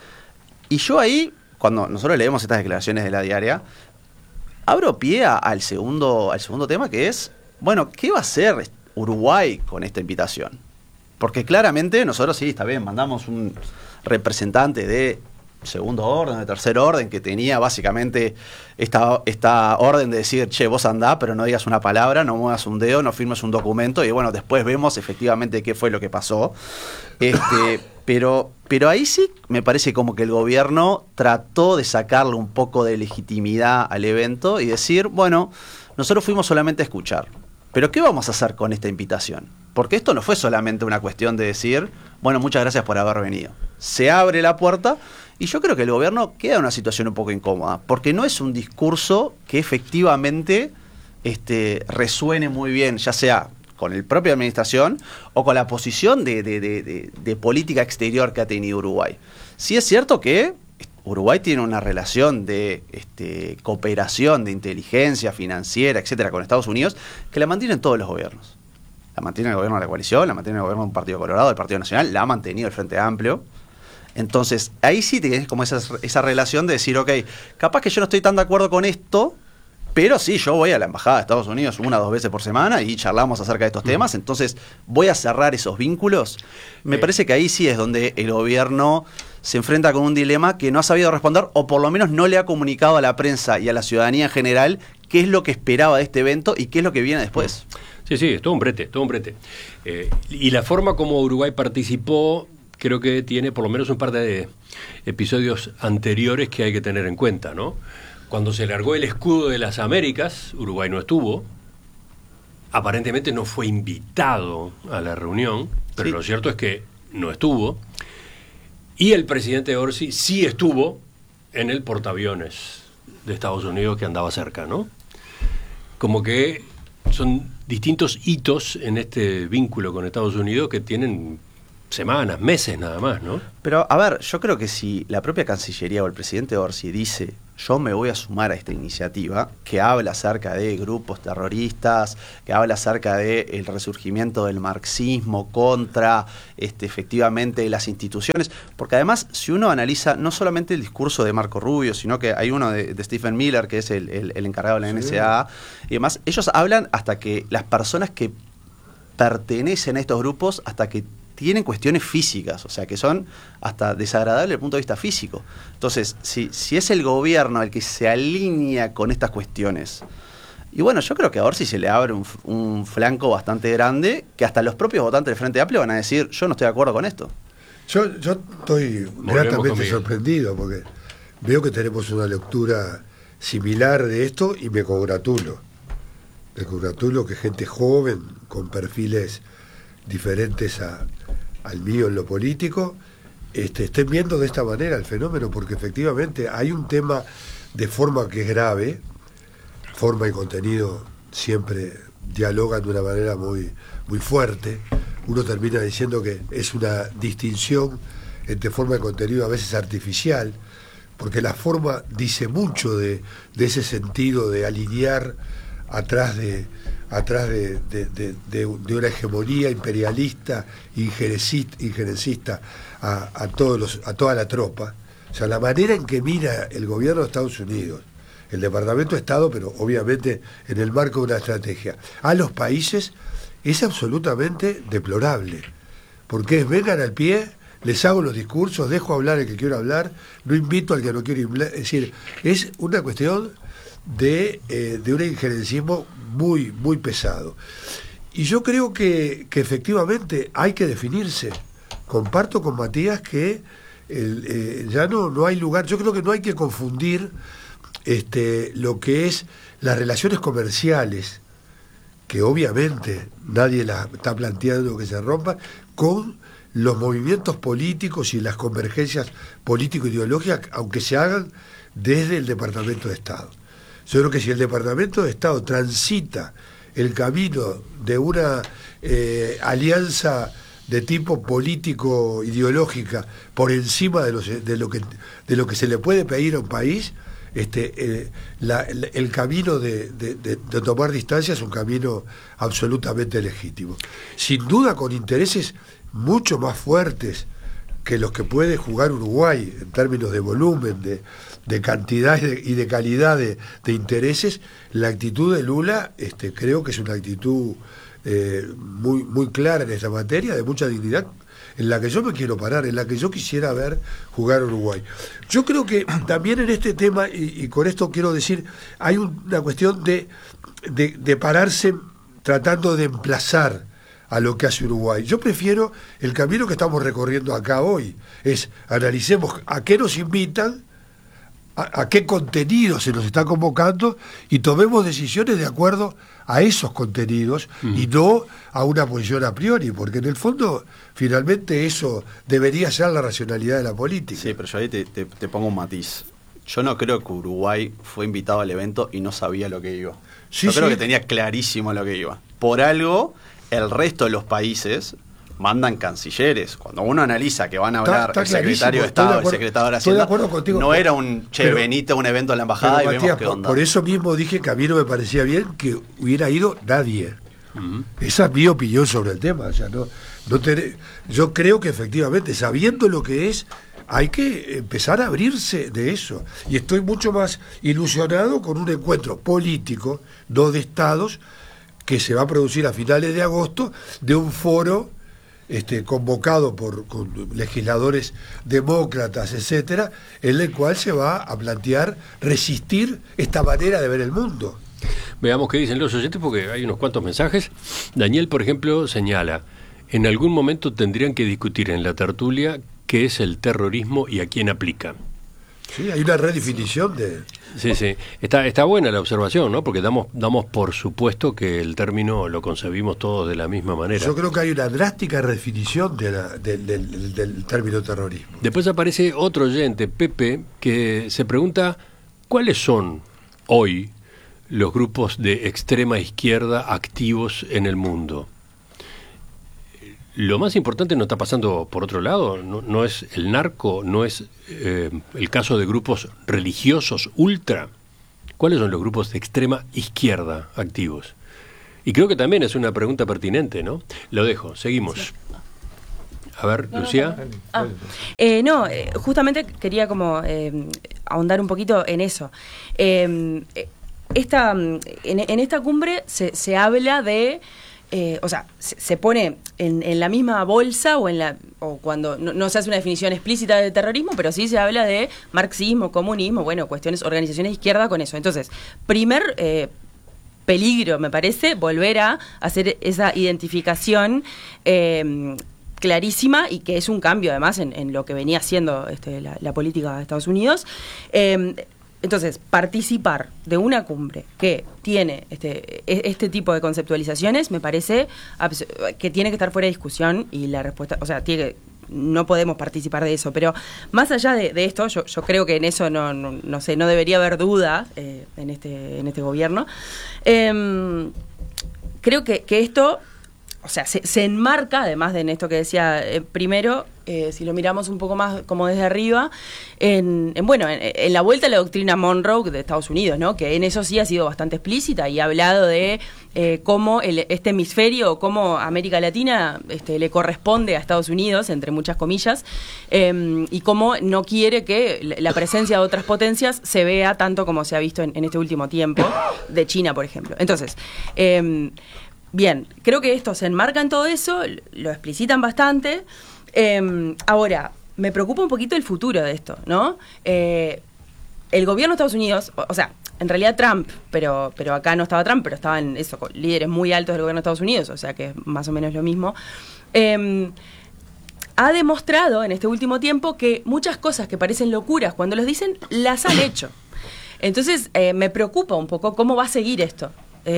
Y yo ahí, cuando nosotros leemos estas declaraciones de la diaria, abro pie a, al, segundo, al segundo tema, que es, bueno, ¿qué va a hacer Uruguay con esta invitación? Porque claramente nosotros sí, está bien, mandamos un representante de segundo orden, de tercer orden, que tenía básicamente esta, esta orden de decir, che, vos andá, pero no digas una palabra, no muevas un dedo, no firmes un documento, y bueno, después vemos efectivamente qué fue lo que pasó. Este, pero, pero ahí sí me parece como que el gobierno trató de sacarle un poco de legitimidad al evento y decir, bueno, nosotros fuimos solamente a escuchar, pero ¿qué vamos a hacer con esta invitación? Porque esto no fue solamente una cuestión de decir, bueno, muchas gracias por haber venido. Se abre la puerta y yo creo que el gobierno queda en una situación un poco incómoda, porque no es un discurso que efectivamente este, resuene muy bien, ya sea con el propia administración o con la posición de, de, de, de, de política exterior que ha tenido Uruguay. Sí es cierto que Uruguay tiene una relación de este, cooperación, de inteligencia financiera, etcétera, con Estados Unidos, que la mantienen todos los gobiernos. La mantiene el gobierno de la coalición, la mantiene el gobierno de un Partido Colorado, el Partido Nacional, la ha mantenido el Frente Amplio. Entonces, ahí sí tienes como esa, esa relación de decir, ok, capaz que yo no estoy tan de acuerdo con esto, Pero sí, yo voy a la embajada de Estados Unidos una o dos veces por semana y charlamos acerca de estos mm. temas, entonces voy a cerrar esos vínculos. Me eh. parece que ahí sí es donde el gobierno se enfrenta con un dilema que no ha sabido responder, o por lo menos no le ha comunicado a la prensa y a la ciudadanía en general qué es lo que esperaba de este evento y qué es lo que viene después. Sí, sí, es todo un brete, todo un brete. Eh, y la forma como Uruguay participó, creo que tiene por lo menos un par de episodios anteriores que hay que tener en cuenta, ¿no? Cuando se largó el escudo de las Américas, Uruguay no estuvo, aparentemente no fue invitado a la reunión, pero sí. Lo cierto es que no estuvo, y el presidente Orsi sí estuvo en el portaaviones de Estados Unidos que andaba cerca, ¿no? Como que son distintos hitos en este vínculo con Estados Unidos que tienen semanas, meses nada más, ¿no? Pero, a ver, yo creo que si la propia Cancillería o el presidente Orsi dice yo me voy a sumar a esta iniciativa que habla acerca de grupos terroristas, que habla acerca del resurgimiento del marxismo contra este, efectivamente las instituciones, porque además si uno analiza no solamente el discurso de Marco Rubio, sino que hay uno de, de Stephen Miller, que es el, el, el encargado de la N S A, y demás, ellos hablan hasta que las personas que pertenecen a estos grupos, hasta que tienen cuestiones físicas, o sea, que son hasta desagradables desde el punto de vista físico. Entonces, si, si es el gobierno el que se alinea con estas cuestiones, y bueno, yo creo que a Orsi se le abre un, un flanco bastante grande, que hasta los propios votantes del Frente Amplio van a decir, yo no estoy de acuerdo con esto. Yo, yo estoy gratamente sorprendido, porque veo que tenemos una lectura similar de esto, y me congratulo. Me congratulo que gente joven, con perfiles diferentes a, al mío en lo político, este, estén viendo de esta manera el fenómeno, porque efectivamente hay un tema de forma que es grave, forma y contenido siempre dialogan de una manera muy, muy fuerte. Uno termina diciendo que es una distinción entre forma y contenido a veces artificial, porque la forma dice mucho de, de ese sentido de alinear atrás de atrás de, de, de, de, de una hegemonía imperialista, injerencista, injerencista a, a, todos los, a toda la tropa. O sea, la manera en que mira el gobierno de Estados Unidos, el Departamento de Estado, pero obviamente en el marco de una estrategia, a los países, es absolutamente deplorable. Porque es, vengan al pie, les hago los discursos, dejo hablar al que quiero hablar, no invito al que no quiero hablar. Es decir, es una cuestión de, eh, de un injerencismo muy, muy pesado. Y yo creo que, que efectivamente hay que definirse. Comparto con Matías que el, eh, ya no, no hay lugar. Yo creo que no hay que confundir este, lo que es las relaciones comerciales, que obviamente nadie las está planteando que se rompan, con los movimientos políticos y las convergencias político-ideológicas, aunque se hagan desde el Departamento de Estado. Yo creo que si el Departamento de Estado transita el camino de una eh, alianza de tipo político-ideológica por encima de, los, de, lo que, de lo que se le puede pedir a un país, este, eh, la, el, el camino de, de, de, de tomar distancia es un camino absolutamente legítimo. Sin duda con intereses mucho más fuertes que los que puede jugar Uruguay en términos de volumen, de, de cantidad y de, y de calidad de, de intereses, la actitud de Lula este, creo que es una actitud eh, muy, muy clara en esta materia, de mucha dignidad, en la que yo me quiero parar, en la que yo quisiera ver jugar Uruguay. Yo creo que también en este tema, y, y con esto quiero decir, hay una cuestión de, de, de pararse tratando de emplazar a lo que hace Uruguay. Yo prefiero el camino que estamos recorriendo acá hoy, es analicemos a qué nos invitan, a, a qué contenido se nos está convocando y tomemos decisiones de acuerdo a esos contenidos mm. y no a una posición a priori, porque en el fondo finalmente eso debería ser la racionalidad de la política. Sí, pero yo ahí te, te, te pongo un matiz. Yo no creo que Uruguay fue invitado al evento y no sabía lo que iba. Sí, yo creo sí. que tenía clarísimo lo que iba. Por algo, el resto de los países mandan cancilleres. Cuando uno analiza que van a hablar está, está el secretario de Estado, de acuerdo, el secretario de Hacienda, de contigo, no era un che, pero, venite a un evento en la embajada y Matías, vemos qué onda. Por eso mismo dije que a mí no me parecía bien que hubiera ido nadie. Uh-huh. Esa es mi opinión sobre el tema. O sea, no, no te, yo creo que efectivamente, sabiendo lo que es, hay que empezar a abrirse de eso. Y estoy mucho más ilusionado con un encuentro político, no de estados, que se va a producir a finales de agosto, de un foro este, convocado por con legisladores demócratas, etcétera, en el cual se va a plantear resistir esta manera de ver el mundo. Veamos qué dicen los oyentes, porque hay unos cuantos mensajes. Daniel, por ejemplo, señala: en algún momento tendrían que discutir en la tertulia qué es el terrorismo y a quién aplica. Sí, hay una redefinición de... Sí, sí. Está, está buena la observación, ¿no? Porque damos, damos por supuesto que el término lo concebimos todos de la misma manera. Yo creo que hay una drástica redefinición de la, de, de, del, del término terrorismo. Después aparece otro oyente, Pepe, que se pregunta cuáles son hoy los grupos de extrema izquierda activos en el mundo. Lo más importante no está pasando por otro lado, no, no es el narco, no es eh, el caso de grupos religiosos ultra. ¿Cuáles son los grupos de extrema izquierda activos? Y creo que también es una pregunta pertinente, ¿no? Lo dejo, seguimos. A ver, Lucía. Ah, eh, no, eh, justamente quería como eh, ahondar un poquito en eso. Eh, esta, en, en esta cumbre se, se habla de... Eh, o sea, se, se pone en, en la misma bolsa o en la o cuando no, no se hace una definición explícita de terrorismo, pero sí se habla de marxismo, comunismo, bueno, cuestiones, organizaciones de izquierda con eso. Entonces, primer eh, peligro, me parece, volver a hacer esa identificación eh, clarísima y que es un cambio además en, en lo que venía haciendo este, la, la política de Estados Unidos. Eh, Entonces, participar de una cumbre que tiene este, este tipo de conceptualizaciones me parece que tiene que estar fuera de discusión y la respuesta, o sea, tiene que, no podemos participar de eso, pero más allá de, de esto, yo, yo creo que en eso no, no, no sé, no debería haber duda eh, en este en este gobierno. Eh, creo que, que esto, o sea, se, se enmarca, además de en esto que decía eh, primero, eh, si lo miramos un poco más como desde arriba, en, en bueno, en, en la vuelta a la doctrina Monroe de Estados Unidos, ¿no? Que en eso sí ha sido bastante explícita y ha hablado de eh, cómo el, este hemisferio, o cómo América Latina este, le corresponde a Estados Unidos, entre muchas comillas, eh, y cómo no quiere que la presencia de otras potencias se vea tanto como se ha visto en, en este último tiempo, de China, por ejemplo. Entonces, eh, bien, creo que esto se enmarca en todo eso, lo explicitan bastante. Eh, ahora, me preocupa un poquito el futuro de esto, ¿no? Eh, el gobierno de Estados Unidos, o, o sea, en realidad Trump, pero pero acá no estaba Trump, pero estaban eso, con líderes muy altos del gobierno de Estados Unidos, o sea que es más o menos lo mismo, eh, ha demostrado en este último tiempo que muchas cosas que parecen locuras cuando los dicen, las han hecho. Entonces, eh, me preocupa un poco cómo va a seguir esto.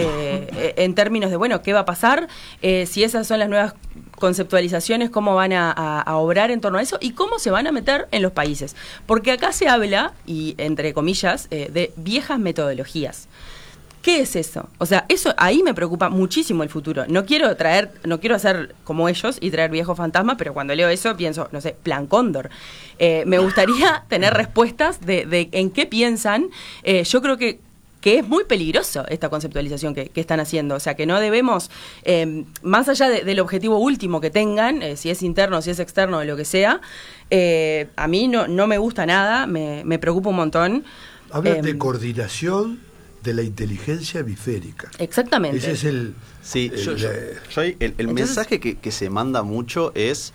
Eh, en términos de, bueno, ¿qué va a pasar? Eh, si esas son las nuevas conceptualizaciones, ¿cómo van a, a, a obrar en torno a eso? Y cómo se van a meter en los países. Porque acá se habla, y entre comillas, eh, de viejas metodologías. ¿Qué es eso? O sea, eso ahí me preocupa muchísimo el futuro. No quiero traer, no quiero hacer como ellos y traer viejos fantasmas, pero cuando leo eso pienso, no sé, Plan Cóndor. Eh, me gustaría tener respuestas de, de en qué piensan. Eh, yo creo que que es muy peligroso esta conceptualización que, que están haciendo, o sea que no debemos, eh, más allá de, del objetivo último que tengan, eh, si es interno, si es externo, lo que sea, eh, a mí no, no me gusta nada, me, me preocupa un montón. Hablan eh, de coordinación de la inteligencia hemisférica. Exactamente. Ese es el... Sí, el, yo, yo, yo el, el Entonces, mensaje que, que se manda mucho es: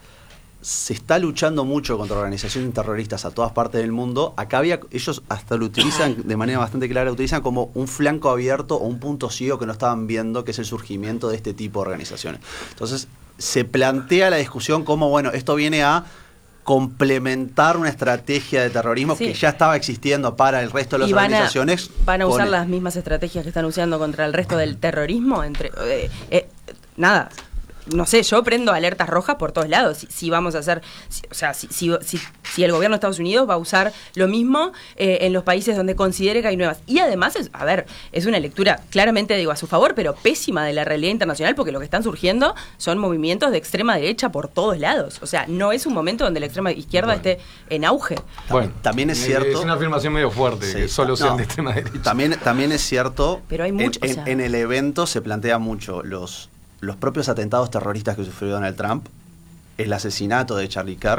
se está luchando mucho contra organizaciones terroristas a todas partes del mundo. Acá había, ellos hasta lo utilizan de manera bastante clara, lo utilizan como un flanco abierto o un punto ciego que no estaban viendo, que es el surgimiento de este tipo de organizaciones. Entonces, se plantea la discusión como, bueno, esto viene a complementar una estrategia de terrorismo sí. que ya estaba existiendo para el resto de las y van organizaciones. A, van a usar el... las mismas estrategias que están usando contra el resto del terrorismo. Entre eh, eh, nada. No sé, yo prendo alertas rojas por todos lados. Si, si vamos a hacer, si, o sea, si, si, si, si el gobierno de Estados Unidos va a usar lo mismo eh, en los países donde considere que hay nuevas. Y además, es, a ver, es una lectura claramente, digo, a su favor, pero pésima de la realidad internacional, porque lo que están surgiendo son movimientos de extrema derecha por todos lados. O sea, no es un momento donde la extrema izquierda bueno. esté en auge. Bueno, también es cierto. Es una afirmación medio fuerte, sí, que solo sean no, de extrema derecha. También, también es cierto. Pero hay mucho, en, o sea, en, en el evento se plantea mucho los. Los propios atentados terroristas que sufrió Donald Trump, el asesinato de Charlie Kirk,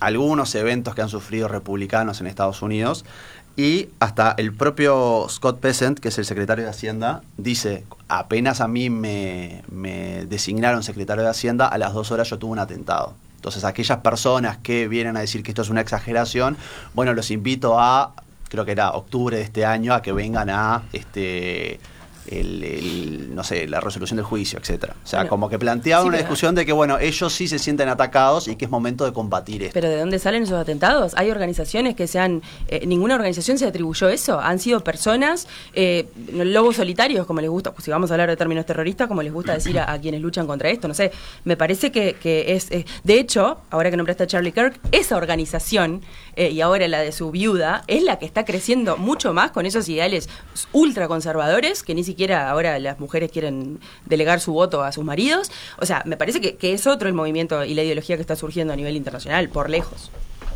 algunos eventos que han sufrido republicanos en Estados Unidos. Y hasta el propio Scott Bessent, que es el secretario de Hacienda, dice, apenas a mí me, me designaron secretario de Hacienda, a las dos horas yo tuve un atentado. Entonces, aquellas personas que vienen a decir que esto es una exageración, bueno, los invito a, creo que era octubre de este año, a que vengan a este el, el no sé, la resolución del juicio, etcétera. O sea, bueno, como que planteaba sí, una discusión de que, bueno, ellos sí se sienten atacados y que es momento de combatir esto. Pero ¿de dónde salen esos atentados? Hay organizaciones que se han... Eh, ninguna organización se atribuyó eso. Han sido personas, eh, lobos solitarios, como les gusta, si vamos a hablar de términos terroristas, como les gusta decir a, a quienes luchan contra esto. No sé, me parece que, que es, es... De hecho, ahora que nombraste a Charlie Kirk, esa organización, eh, y ahora la de su viuda, es la que está creciendo mucho más con esos ideales ultraconservadores que ni siquiera siquiera ahora las mujeres quieren delegar su voto a sus maridos. O sea, me parece que, que es otro el movimiento y la ideología que está surgiendo a nivel internacional, por lejos.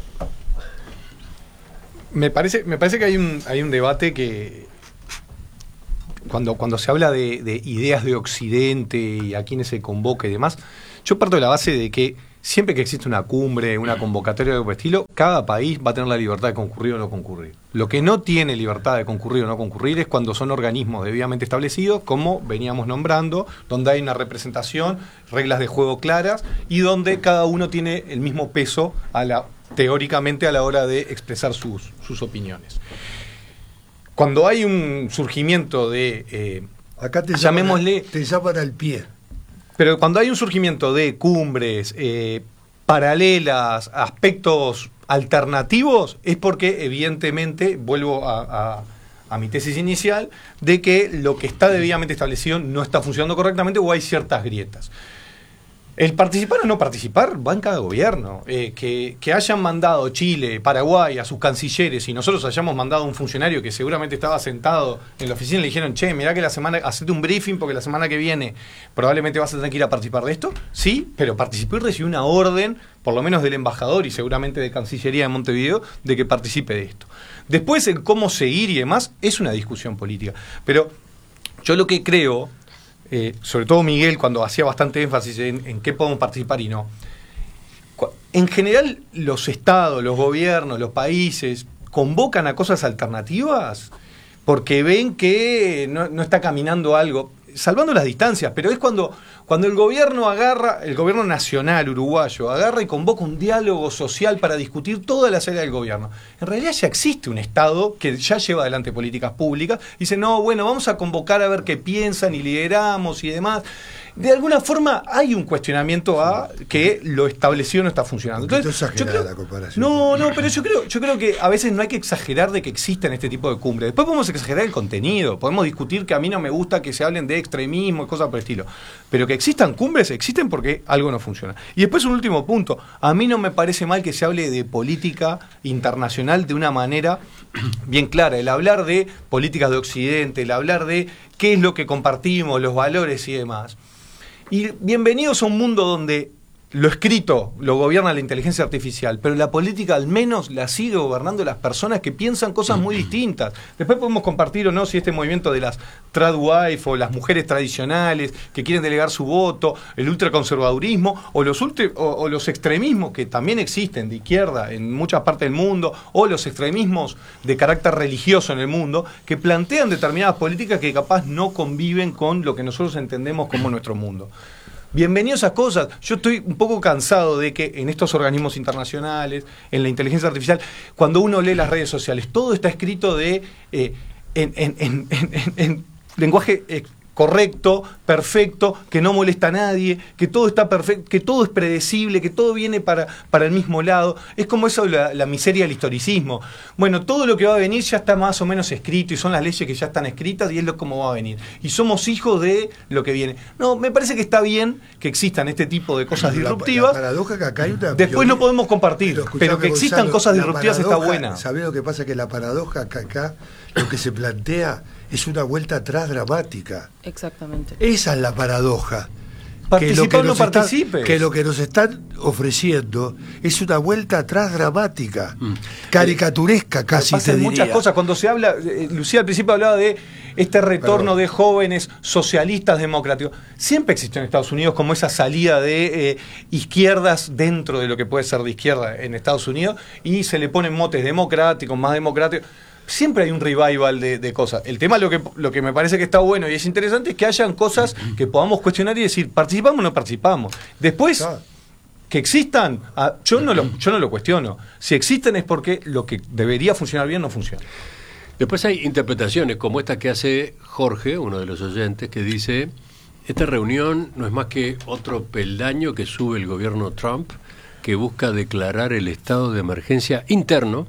Me parece, me parece que hay un, hay un debate que cuando, cuando se habla de, de ideas de Occidente y a quienes se convoca y demás, yo parto de la base de que siempre que existe una cumbre, una convocatoria de algún estilo, cada país va a tener la libertad de concurrir o no concurrir. Lo que no tiene libertad de concurrir o no concurrir es cuando son organismos debidamente establecidos, como veníamos nombrando, donde hay una representación, reglas de juego claras y donde cada uno tiene el mismo peso a la, teóricamente a la hora de expresar sus, sus opiniones. Cuando hay un surgimiento de... Eh, Acá te llamémosle, llaman, te llaman al pie. Pero cuando hay un surgimiento de cumbres eh, paralelas, aspectos alternativos, es porque evidentemente, vuelvo a, a, a mi tesis inicial, de que lo que está debidamente establecido no está funcionando correctamente o hay ciertas grietas. El participar o no participar va en cada gobierno. Eh, que, que hayan mandado Chile, Paraguay a sus cancilleres y nosotros hayamos mandado a un funcionario que seguramente estaba sentado en la oficina y le dijeron, che, mirá que la semana, hacete un briefing porque la semana que viene probablemente vas a tener que ir a participar de esto. Sí, pero participó y recibió una orden, por lo menos del embajador y seguramente de Cancillería de Montevideo, de que participe de esto. Después, el cómo seguir y demás, es una discusión política. Pero yo lo que creo... Eh, sobre todo Miguel, cuando hacía bastante énfasis en, en qué podemos participar y no. En general, los estados, los gobiernos, los países convocan a cosas alternativas porque ven que no, no está caminando algo, salvando las distancias, pero es cuando, cuando el gobierno agarra, el gobierno nacional uruguayo, agarra y convoca un diálogo social para discutir todas las áreas del gobierno. En realidad ya existe un Estado que ya lleva adelante políticas públicas, y dice, no, bueno, vamos a convocar a ver qué piensan y lideramos y demás. De alguna forma hay un cuestionamiento a que lo establecido no está funcionando. Entonces, yo creo, la comparación. No, no, pero yo creo, yo creo que a veces no hay que exagerar de que existan este tipo de cumbres. Después podemos exagerar el contenido, podemos discutir que a mí no me gusta que se hablen de extremismo y cosas por el estilo. Pero que existan cumbres, existen porque algo no funciona. Y después un último punto. A mí no me parece mal que se hable de política internacional de una manera bien clara. El hablar de políticas de Occidente, el hablar de qué es lo que compartimos, los valores y demás. Y bienvenidos a un mundo donde lo escrito lo gobierna la inteligencia artificial, pero la política al menos la sigue gobernando las personas que piensan cosas muy distintas. Después podemos compartir o no si este movimiento de las tradwife o las mujeres tradicionales que quieren delegar su voto, el ultraconservadurismo o los, ultra, o, o los extremismos que también existen de izquierda en muchas partes del mundo, o los extremismos de carácter religioso en el mundo, que plantean determinadas políticas que capaz no conviven con lo que nosotros entendemos como nuestro mundo. Bienvenidos a esas cosas. Yo estoy un poco cansado de que en estos organismos internacionales, en la inteligencia artificial, cuando uno lee las redes sociales, todo está escrito de eh, en, en, en, en, en lenguaje eh, correcto, perfecto, que no molesta a nadie, que todo está perfecto, que todo es predecible, que todo viene para, para el mismo lado. Es como eso, la, la miseria del historicismo. Bueno, todo lo que va a venir ya está más o menos escrito y son las leyes que ya están escritas y es lo como va a venir. Y somos hijos de lo que viene. No, me parece que está bien que existan este tipo de cosas la, disruptivas. La paradoja que acá hay una Después lo podemos compartir, pero, pero que existan Gonzalo, cosas disruptivas paradoja, está buena. ¿Sabés lo que pasa? Que la paradoja que acá lo que se plantea es una vuelta atrás dramática. Exactamente. Esa es la paradoja. Participa o no está, participes. que lo que nos están ofreciendo es una vuelta atrás dramática, mm. caricaturesca casi te diría. Muchas cosas. Cuando se habla, eh, Lucía al principio hablaba de este retorno Perdón. de jóvenes socialistas democráticos. Siempre existió en Estados Unidos como esa salida de eh, izquierdas dentro de lo que puede ser de izquierda en Estados Unidos, y se le ponen motes democráticos, más democráticos. Siempre hay un revival de, de cosas. El tema, lo que, lo que me parece que está bueno y es interesante, es que hayan cosas que podamos cuestionar y decir, ¿participamos o no participamos? Después, claro, que existan, ah, yo, no lo, yo no lo cuestiono. Si existen es porque lo que debería funcionar bien no funciona. Después hay interpretaciones como esta que hace Jorge, uno de los oyentes, que dice, esta reunión no es más que otro peldaño que sube el gobierno Trump, que busca declarar el estado de emergencia interno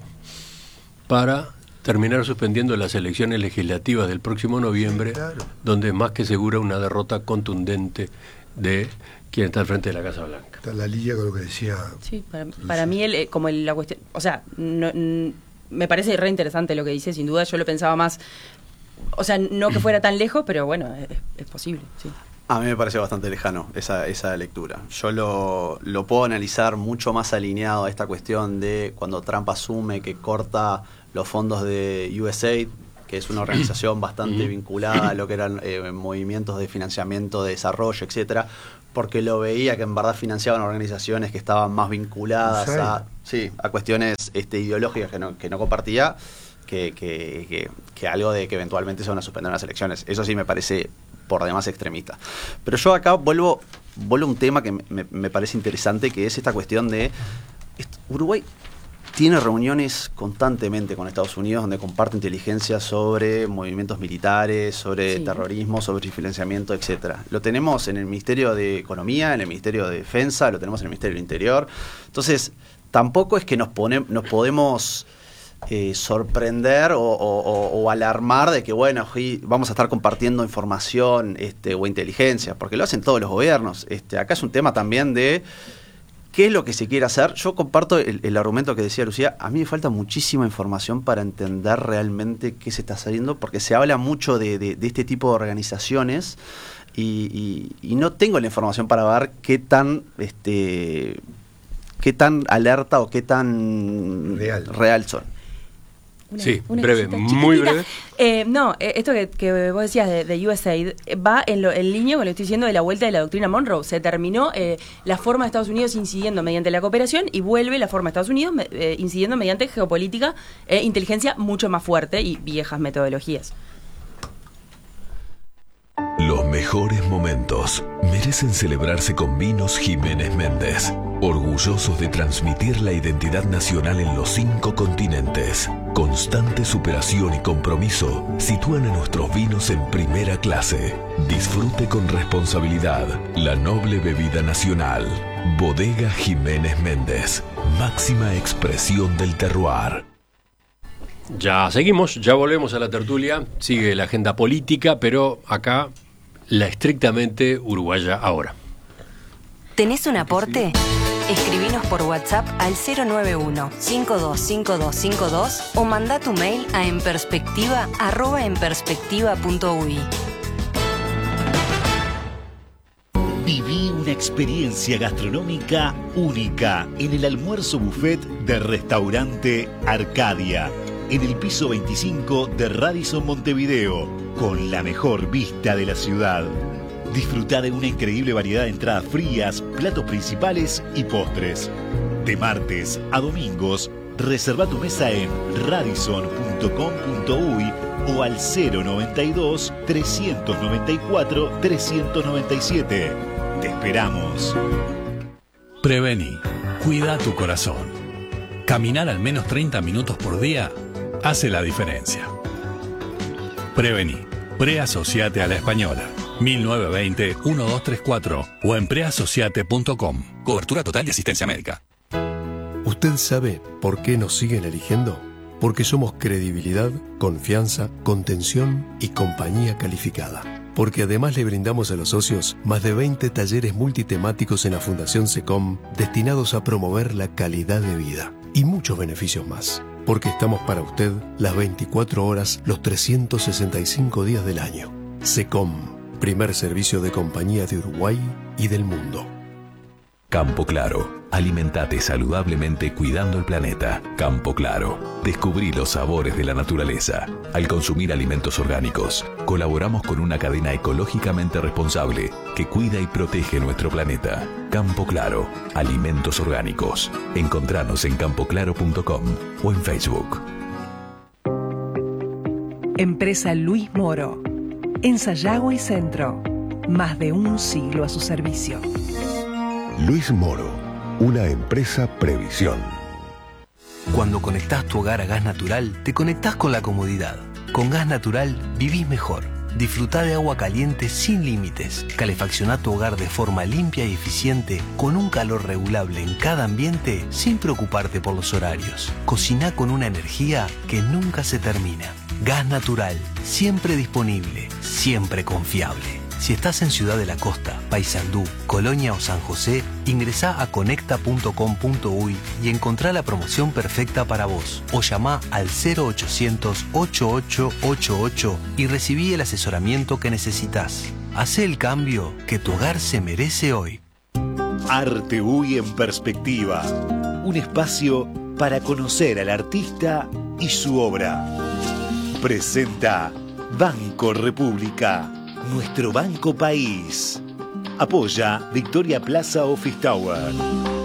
para terminar suspendiendo las elecciones legislativas del próximo noviembre, sí, claro, donde es más que segura una derrota contundente de quien está al frente de la Casa Blanca. Está en la línea con lo que decía. Sí, para, para mí, el, como el, la cuestión, o sea, no, n- me parece re interesante lo que dice, sin duda. Yo lo pensaba más, o sea, no que fuera tan lejos, pero bueno, es, es posible, sí. A mí me parece bastante lejano esa, esa lectura. Yo lo, lo puedo analizar mucho más alineado a esta cuestión de cuando Trump asume que corta los fondos de U S A I D, que es una organización bastante vinculada a lo que eran eh, movimientos de financiamiento, de desarrollo, etcétera, porque lo veía que en verdad financiaban organizaciones que estaban más vinculadas a, sí, a cuestiones este, ideológicas que no, que no compartía, que, que, que, que algo de que eventualmente se van a suspender las elecciones. Eso sí me parece por demás extremista. Pero yo acá vuelvo, vuelvo a un tema que me, me parece interesante, que es esta cuestión de Uruguay tiene reuniones constantemente con Estados Unidos donde comparte inteligencia sobre movimientos militares, sobre sí. terrorismo, sobre financiamiento, etcétera. Lo tenemos en el Ministerio de Economía, en el Ministerio de Defensa, lo tenemos en el Ministerio del Interior. Entonces, tampoco es que nos, pone, nos podemos eh, sorprender o, o, o alarmar de que, bueno, vamos a estar compartiendo información este, o inteligencia, porque lo hacen todos los gobiernos. Este, acá es un tema también de ¿qué es lo que se quiere hacer? Yo comparto el, el argumento que decía Lucía. A mí me falta muchísima información para entender realmente qué se está saliendo, porque se habla mucho de, de, de este tipo de organizaciones y, y, y no tengo la información para ver qué tan este qué tan alerta o qué tan real, real son. Una, sí, una breve, muy breve. Eh, no, eh, esto que, que vos decías de, de U S A I D eh, va en, lo, en línea con lo que estoy diciendo de la vuelta de la doctrina Monroe. Se terminó eh, la forma de Estados Unidos incidiendo mediante la cooperación y vuelve la forma de Estados Unidos eh, incidiendo mediante geopolítica e inteligencia mucho más fuerte y viejas metodologías. Los mejores momentos merecen celebrarse con Vinos Jiménez Méndez, orgullosos de transmitir la identidad nacional en los cinco continentes. Constante superación y compromiso sitúan a nuestros vinos en primera clase. Disfrute con responsabilidad la noble bebida nacional. Bodega Jiménez Méndez, máxima expresión del terroir. Ya seguimos, ya volvemos a la tertulia, sigue la agenda política, pero acá la estrictamente uruguaya ahora. ¿Tenés un aporte? Escribinos por WhatsApp al cero nueve uno, cinco dos cinco dos cinco dos o manda tu mail a enperspectiva arroba enperspectiva punto uy. Viví una experiencia gastronómica única en el almuerzo buffet del restaurante Arcadia, en el piso veinticinco de Radisson Montevideo, con la mejor vista de la ciudad. Disfruta de una increíble variedad de entradas frías, platos principales y postres. De martes a domingos, reserva tu mesa en radisson punto com punto uy o al cero noventa y dos, trescientos noventa y cuatro, trescientos noventa y siete. Te esperamos. Prevení. Cuida tu corazón. Caminar al menos treinta minutos por día hace la diferencia. Prevení. Preasociate a la Española. mil novecientos veinte, doce treinta y cuatro o en preasociate punto com. Cobertura total de asistencia médica. ¿Usted sabe por qué nos siguen eligiendo? Porque somos credibilidad, confianza, contención y compañía calificada. Porque además le brindamos a los socios más de veinte talleres multitemáticos en la Fundación SECOM destinados a promover la calidad de vida y muchos beneficios más. Porque estamos para usted las veinticuatro horas, los trescientos sesenta y cinco días del año. SECOM, primer servicio de compañía de Uruguay y del mundo. Campo Claro. Alimentate saludablemente cuidando el planeta. Campo Claro. Descubrí los sabores de la naturaleza. Al consumir alimentos orgánicos, colaboramos con una cadena ecológicamente responsable que cuida y protege nuestro planeta. Campo Claro. Alimentos orgánicos. Encontranos en campo claro punto com o en Facebook. Empresa Luis Moro. En Sayago y Centro. Más de un siglo a su servicio. Luis Moro, una empresa Previsión. Cuando conectás tu hogar a gas natural, te conectás con la comodidad. Con gas natural vivís mejor. Disfrutá de agua caliente sin límites. Calefaccioná tu hogar de forma limpia y eficiente, con un calor regulable en cada ambiente, sin preocuparte por los horarios. Cociná con una energía que nunca se termina. Gas natural, siempre disponible, siempre confiable. Si estás en Ciudad de la Costa, Paysandú, Colonia o San José, ingresá a conecta punto com punto uy y encontrá la promoción perfecta para vos. O llamá al cero ochocientos, ochenta y ocho ochenta y ocho y recibí el asesoramiento que necesitas. Hacé el cambio que tu hogar se merece hoy. Arte Uy en Perspectiva. Un espacio para conocer al artista y su obra. Presenta Banco República. Nuestro Banco País. Apoya Victoria Plaza Office Tower.